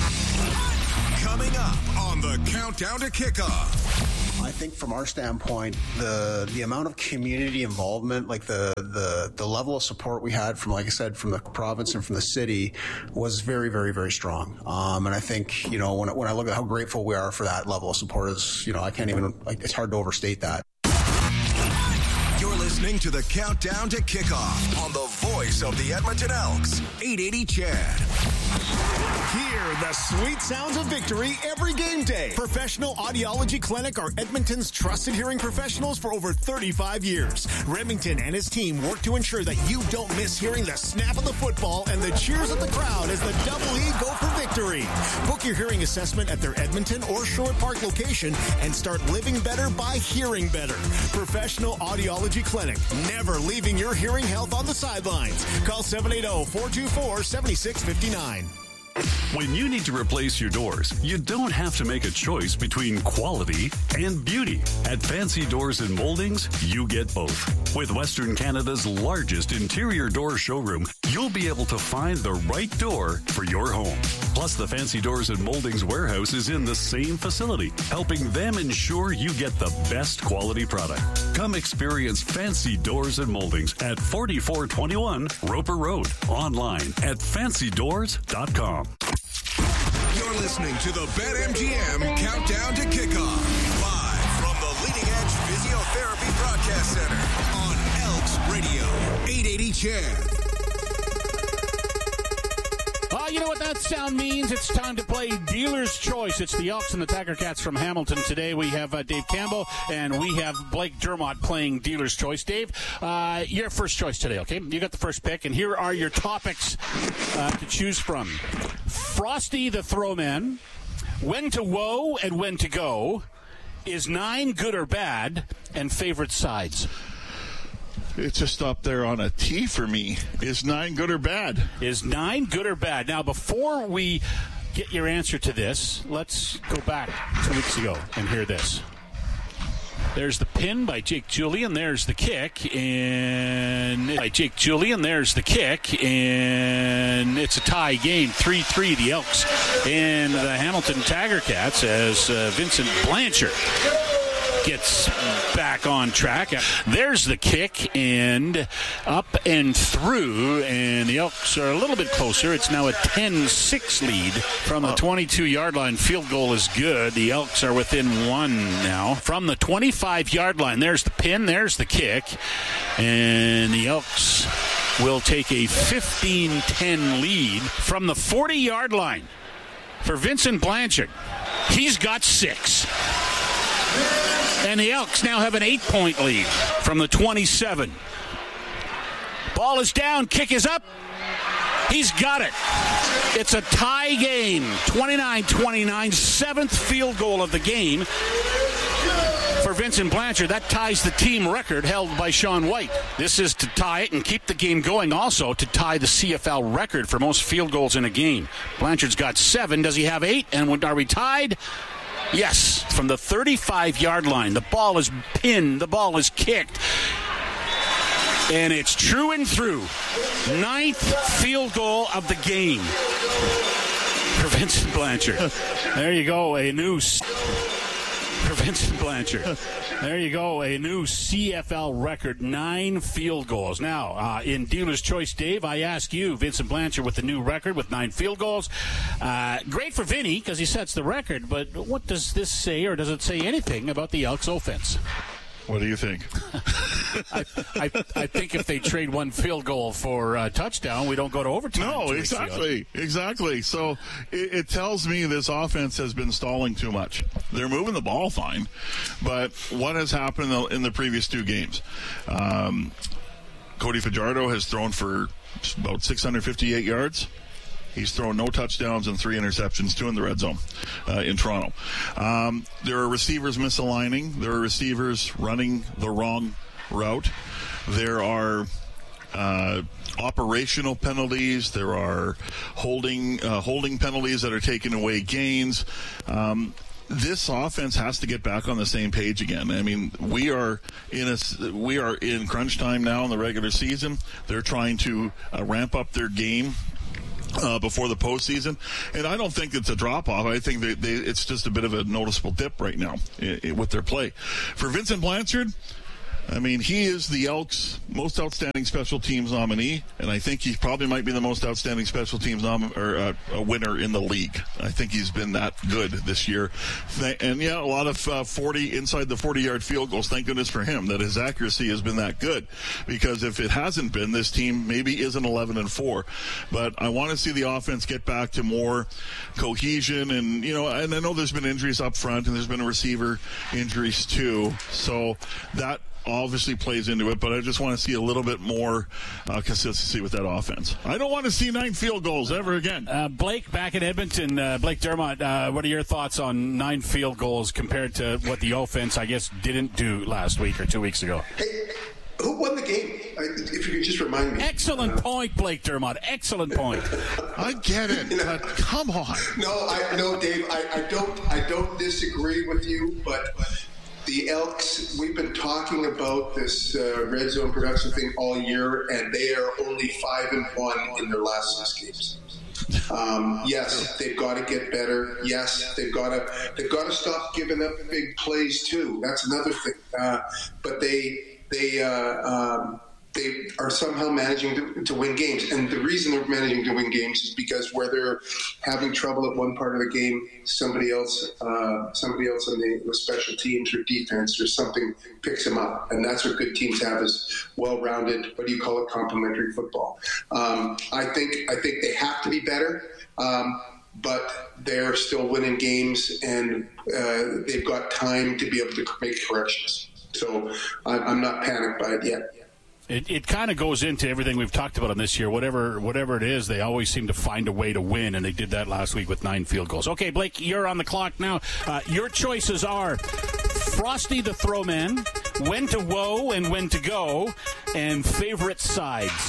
[SPEAKER 1] Coming up on the Countdown to Kickoff.
[SPEAKER 23] I think from our standpoint, the amount of community involvement, like the level of support we had from, like I said, from the province and from the city was very, very, very strong. And I think, when I look at how grateful we are for that level of support, is, I can't even, it's hard to overstate that.
[SPEAKER 1] You're listening to the Countdown to Kickoff on the voice of the Edmonton Elks, 880 CHED.
[SPEAKER 2] Hear the sweet sounds of victory every game day. Professional Audiology Clinic are Edmonton's trusted hearing professionals for over 35 years. Remington and his team work to ensure that you don't miss hearing the snap of the football and the cheers of the crowd as the Double E go for victory. Book your hearing assessment at their Edmonton or Sherwood Park location and start living better by hearing better. Professional Audiology Clinic, never leaving your hearing health on the sidelines. Call 780-424-7659.
[SPEAKER 21] When you need to replace your doors, you don't have to make a choice between quality and beauty. At Fancy Doors and Moldings, you get both. With Western Canada's largest interior door showroom, you'll be able to find the right door for your home. Plus, the Fancy Doors and Moldings warehouse is in the same facility, helping them ensure you get the best quality product. Come experience Fancy Doors and Moldings at 4421 Roper Road. Online at fancydoors.com.
[SPEAKER 1] You're listening to the BetMGM Countdown to Kickoff. Live from the Leading Edge Physiotherapy Broadcast Center on Elks Radio, 880 CHED.
[SPEAKER 11] You know what that sound means? It's time to play Dealer's Choice. It's the Elks and the Tiger Cats from Hamilton. Today we have Dave Campbell and we have Blake Dermott playing Dealer's Choice. Dave, your first choice today, okay? You got the first pick, and here are your topics to choose from. Frosty the Throwman, when to woe and when to go, is 9 good or bad, and favorite sides.
[SPEAKER 13] It's just up there on a T for me. Is 9 good or bad?
[SPEAKER 11] Is 9 good or bad? Now, before we get your answer to this, let's go back 2 weeks ago and hear this. There's the pin by Jake Julian. There's the kick. And it's a tie game, 3-3, the Elks and the Hamilton Tiger Cats, as Vincent Blanchard gets back on track. There's the kick, and up and through, and the Elks are a little bit closer. It's now a 10-6 lead from the 22-yard line. Field goal is good. The Elks are within 1 now. From the 25-yard line, there's the pin, there's the kick, and the Elks will take a 15-10 lead from the 40-yard line for Vincent Blanchard. He's got 6. And the Elks now have an 8-point lead from the 27. Ball is down. Kick is up. He's got it. It's a tie game. 29-29. 7th field goal of the game for Vincent Blanchard. That ties the team record held by Sean White. This is to tie it and keep the game going, also to tie the CFL record for most field goals in a game. Blanchard's got 7. Does he have 8? And are we tied? Yes, from the 35-yard line. The ball is pinned. The ball is kicked. And it's true and through. 9th field goal of the game for Vincent Blanchard. There you go, a new for Vincent Blanchard. There you go, a new CFL record, 9 field goals. Now, in Dealer's Choice, Dave, I ask you, Vincent Blanchard with the new record with 9 field goals. Great for Vinny because he sets the record, but what does this say, or does it say anything about the Elks offense?
[SPEAKER 13] What do you think?
[SPEAKER 11] I think if they trade 1 field goal for a touchdown, we don't go to overtime.
[SPEAKER 13] No, exactly. So it tells me this offense has been stalling too much. They're moving the ball fine, but what has happened in the previous 2 games? Cody Fajardo has thrown for about 658 yards. He's thrown no touchdowns and 3 interceptions, 2 in the red zone in Toronto. There are receivers misaligning. There are receivers running the wrong route. There are operational penalties. There are holding penalties that are taking away gains. This offense has to get back on the same page again. I mean, we are in crunch time now in the regular season. They're trying to ramp up their game before the postseason, and I don't think it's a drop-off. I think it's just a bit of a noticeable dip right now with their play. For Vincent Blanchard, I mean, he is the Elks' most outstanding special teams nominee, and I think he probably might be the most outstanding special teams winner in the league. I think he's been that good this year. And, yeah, a lot of 40 inside the 40-yard field goals. Thank goodness for him that his accuracy has been that good, because if it hasn't been, this team maybe isn't 11-4. But I want to see the offense get back to more cohesion, and I know there's been injuries up front, and there's been receiver injuries too. So that obviously plays into it, but I just want to see a little bit more consistency with that offense. I don't want to see 9 field goals ever again.
[SPEAKER 11] Blake, back in Edmonton, Blake Dermott, what are your thoughts on 9 field goals compared to what the offense, I guess, didn't do last week or 2 weeks ago?
[SPEAKER 16] Hey, who won the game? If you could just remind me.
[SPEAKER 11] Excellent point, Blake Dermott. Excellent point.
[SPEAKER 13] I get it, but come on.
[SPEAKER 16] No, Dave, I don't disagree with you, but the Elks, we've been talking about this red zone production thing all year, and they are only 5-1 in their last 6 games. Yes, they've got to get better. Yes, they've got to stop giving up big plays too. That's another thing. But they are somehow managing to win games. And the reason they're managing to win games is because where they're having trouble at one part of the game, somebody else on the special teams or defense or something picks them up. And that's what good teams have, is well-rounded, complementary football. I think they have to be better, but they're still winning games, and they've got time to be able to make corrections. So I'm not panicked by it yet.
[SPEAKER 11] It kind of goes into everything we've talked about on this year. Whatever it is, they always seem to find a way to win, and they did that last week with 9 field goals. Okay, Blake, you're on the clock now. Your choices are Frosty the Throwman, when to whoa and when to go, and favorite sides.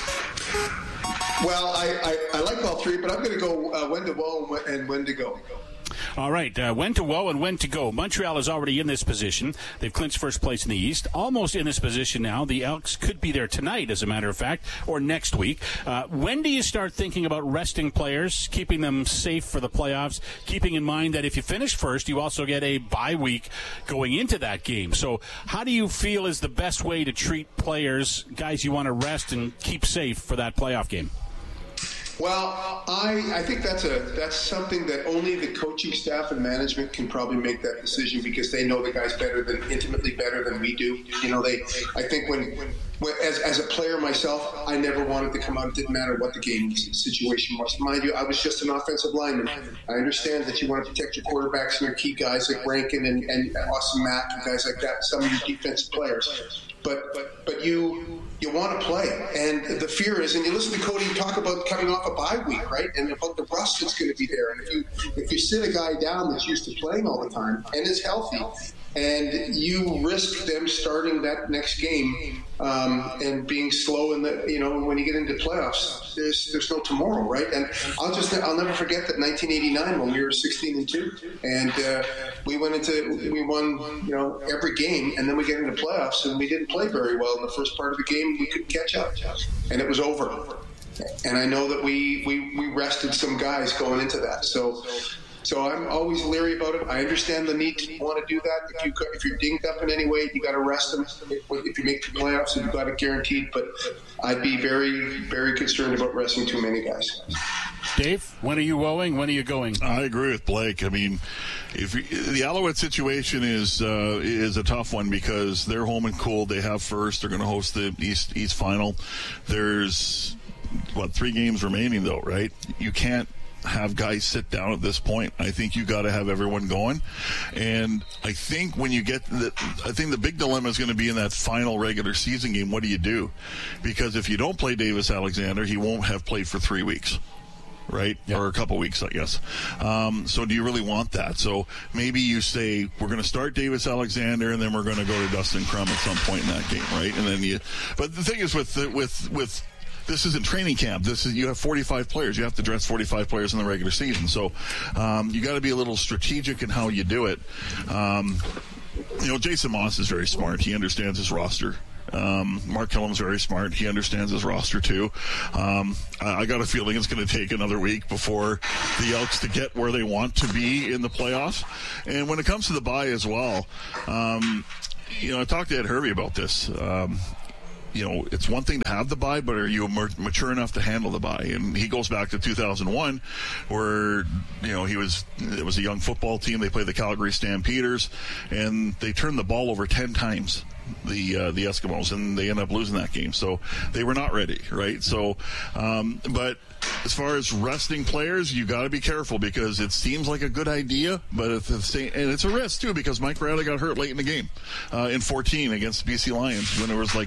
[SPEAKER 16] Well, I like all 3, but I'm going to go when to whoa and when to go.
[SPEAKER 11] All right, when to whoa and when to go. Montreal is already in this position. They've clinched first place in the East, almost in this position now. The Elks could be there tonight, as a matter of fact, or next week. When do you start thinking about resting players, keeping them safe for the playoffs, keeping in mind that if you finish first, you also get a bye week going into that game? So how do you feel is the best way to treat players, guys you want to rest and keep safe for that playoff game?
[SPEAKER 16] Well, I think that's something that only the coaching staff and management can probably make that decision, because they know the guys intimately better than we do. I think when as a player myself, I never wanted to come out. It didn't matter what the game situation was. Mind you, I was just an offensive lineman. I understand that you want to protect your quarterbacks and your key guys like Rankin and Austin Mack and guys like that, some of your defensive players. But you want to play, and the fear is, and you listen to Cody talk about coming off a bye week, right, and about the rust that's going to be there. And if you sit a guy down that's used to playing all the time and is healthy, and you risk them starting that next game and being slow in the, when you get into playoffs, there's no tomorrow, right? And I'll never forget that 1989 when we were 16-2, and we won every game, and then we get into playoffs and we didn't play very well in the first part of the game. We couldn't catch up, and it was over. And I know that we rested some guys going into that, So I'm always leery about it. I understand the need to want to do that. If you're dinged up in any way, you got to rest them. If you make the playoffs, you've got it guaranteed. But I'd be very, very concerned about resting too many guys.
[SPEAKER 11] Dave, when are you going? When are you going?
[SPEAKER 13] I agree with Blake. I mean, the Alouette situation is a tough one because they're home and cold. They have first. They're going to host the East Final. There's 3 games remaining though, right? You can't have guys sit down at this point. I think you got to have everyone going, and I think when you get I think the big dilemma is going to be in that final regular season game. What do you do? Because if you don't play Davis Alexander, he won't have played for 3 weeks. Right? Yep. Or a couple weeks, I guess. So do you really want that? So maybe you say, we're going to start Davis Alexander and then we're going to go to Dustin Crum at some point in that game, right? And then but the thing is with this isn't training camp. You have 45 players. You have to dress 45 players in the regular season. So you got to be a little strategic in how you do it. Jason Moss is very smart. He understands his roster. Mark Killam's very smart. He understands his roster too. I got a feeling it's going to take another week before the Elks to get where they want to be in the playoffs. And when it comes to the bye as well, I talked to Ed Hervey about this. It's one thing to have the bye, but are you mature enough to handle the bye? And he goes back to 2001 where, it was a young football team. They played the Calgary Stampeders and they turned the ball over 10 times. The Eskimos, and they end up losing that game. So they were not ready, right? So, but as far as resting players, you got to be careful because it seems like a good idea, but and it's a risk too because Mike Bradley got hurt late in the game in 14 against the BC Lions when there was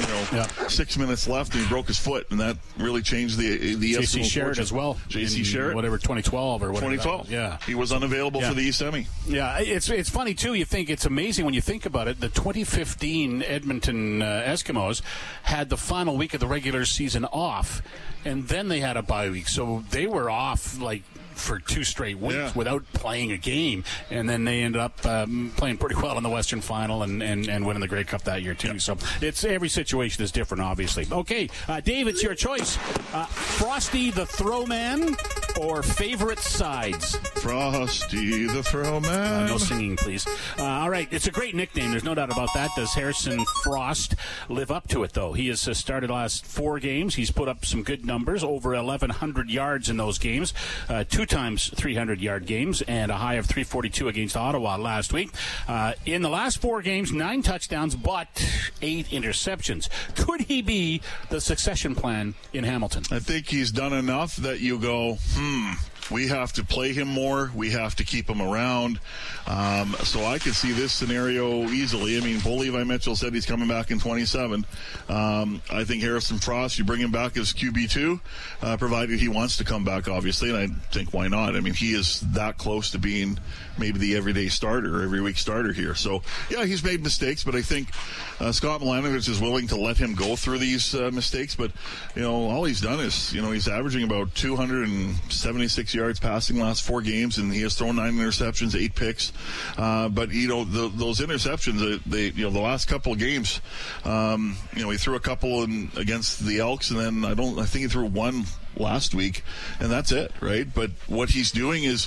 [SPEAKER 13] 6 minutes left and he broke his foot, and that really changed the
[SPEAKER 11] J.C. Sherritt as well.
[SPEAKER 13] J.C. Sherritt,
[SPEAKER 11] whatever 2012 or whatever.
[SPEAKER 13] 2012,
[SPEAKER 11] yeah,
[SPEAKER 13] he was unavailable for the East Semi.
[SPEAKER 11] Yeah, it's funny too. You think it's amazing when you think about it. The 2015 Edmonton Eskimos had the final week of the regular season off, and then they had a bye week, so they were off for 2 straight weeks without playing a game, and then they ended up playing pretty well in the Western Final and winning the Grey Cup that year too. So it's every situation is different, obviously. Okay, Dave, it's your choice. Frosty the Throwman or favorite sides?
[SPEAKER 13] Frosty the Throwman.
[SPEAKER 11] No singing, please. All right, it's a great nickname. There's no doubt about that. Does Harrison Frost live up to it, though? He has started the last 4 games. He's put up some good numbers, over 1,100 yards in those games. 2 times 300-yard games and a high of 342 against Ottawa last week. In the last 4 games, 9 touchdowns, but 8 interceptions. Could he be the succession plan in Hamilton?
[SPEAKER 13] I think he's done enough that you go, we have to play him more. We have to keep him around. So I could see this scenario easily. I mean, Bo Levi Mitchell said he's coming back in 27. I think Harrison Frost, you bring him back as QB2, provided he wants to come back, obviously, and I think why not? I mean, he is that close to being maybe the everyday starter, every week starter here. So, yeah, he's made mistakes, but I think Scott Milanovich is willing to let him go through these mistakes. But, all he's done is, he's averaging about 276 yards passing last 4 games, and he has thrown 9 interceptions, 8 picks. But those interceptions, the last couple of games, he threw a couple against the Elks, and then I think he threw 1 last week, and that's it, right? But what he's doing is,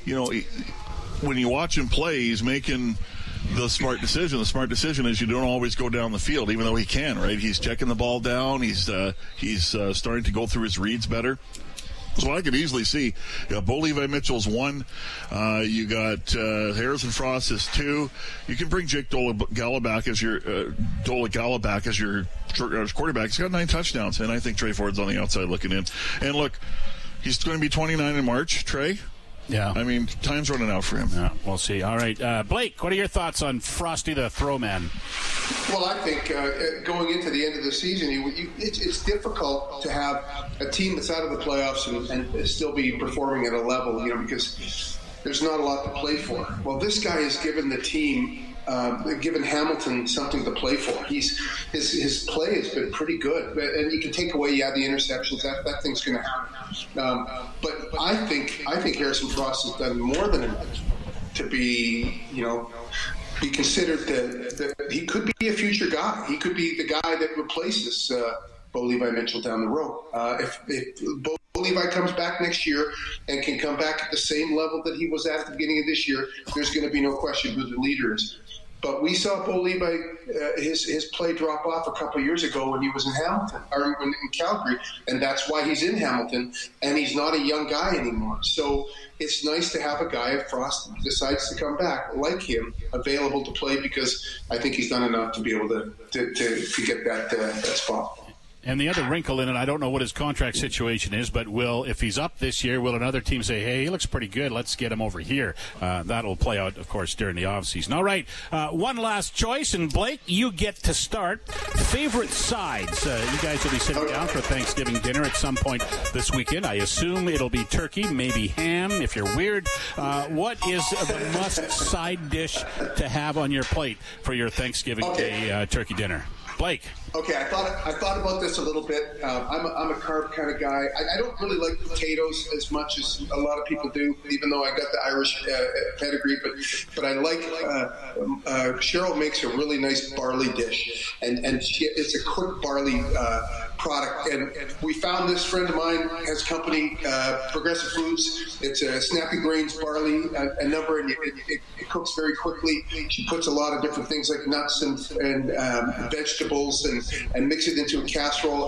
[SPEAKER 13] when you watch him play, he's making the smart decision. The smart decision is you don't always go down the field, even though he can, right? He's checking the ball down. He's starting to go through his reads better. So I could easily see, Bo Levi Mitchell's 1. You got Harrison Frost is 2. You can bring Jake Dolegala back as your quarterback. He's got 9 touchdowns, and I think Trey Ford's on the outside looking in. And look, he's going to be 29 in March, Trey.
[SPEAKER 11] Yeah.
[SPEAKER 13] I mean, time's running out for him.
[SPEAKER 11] Yeah, we'll see. All right. Blake, what are your thoughts on Frosty the Throwman?
[SPEAKER 16] Well, I think going into the end of the season, it's difficult to have a team that's out of the playoffs and still be performing at a level, because there's not a lot to play for. Well, this guy has given the team given Hamilton something to play for. His play has been pretty good, and you can take away the interceptions. That thing's going to happen. But I think Harrison Frost has done more than enough to be considered that he could be a future guy. He could be the guy that replaces Bo Levi Mitchell down the road. If Bo Levi comes back next year and can come back at the same level that he was at the beginning of this year, there's going to be no question who the leader is. But we saw Bo Levi, his play drop off a couple of years ago when he was in Hamilton, or in Calgary, and that's why he's in Hamilton, and he's not a young guy anymore. So it's nice to have a guy, if Frost decides to come back, like him, available to play, because I think he's done enough to be able to get that spot.
[SPEAKER 11] And the other wrinkle in it, I don't know what his contract situation is, but if he's up this year, will another team say, hey, he looks pretty good, let's get him over here? That'll play out, of course, during the offseason. All right, one last choice, and Blake, you get to start. Favorite sides? You guys will be sitting down for Thanksgiving dinner at some point this weekend. I assume it'll be turkey, maybe ham, if you're weird. What is the must side dish to have on your plate for your Thanksgiving Day turkey dinner? Blake.
[SPEAKER 16] Okay, I thought about this a little bit. I'm a carb kind of guy. I don't really like potatoes as much as a lot of people do, even though I got the Irish pedigree. But I like Cheryl makes a really nice barley dish, and it's a quick barley product. And we found this friend of mine has company, Progressive Foods. It's a Snappy Grains barley, a number, and it cooks very quickly. She puts a lot of different things like nuts and vegetables and mix it into a casserole.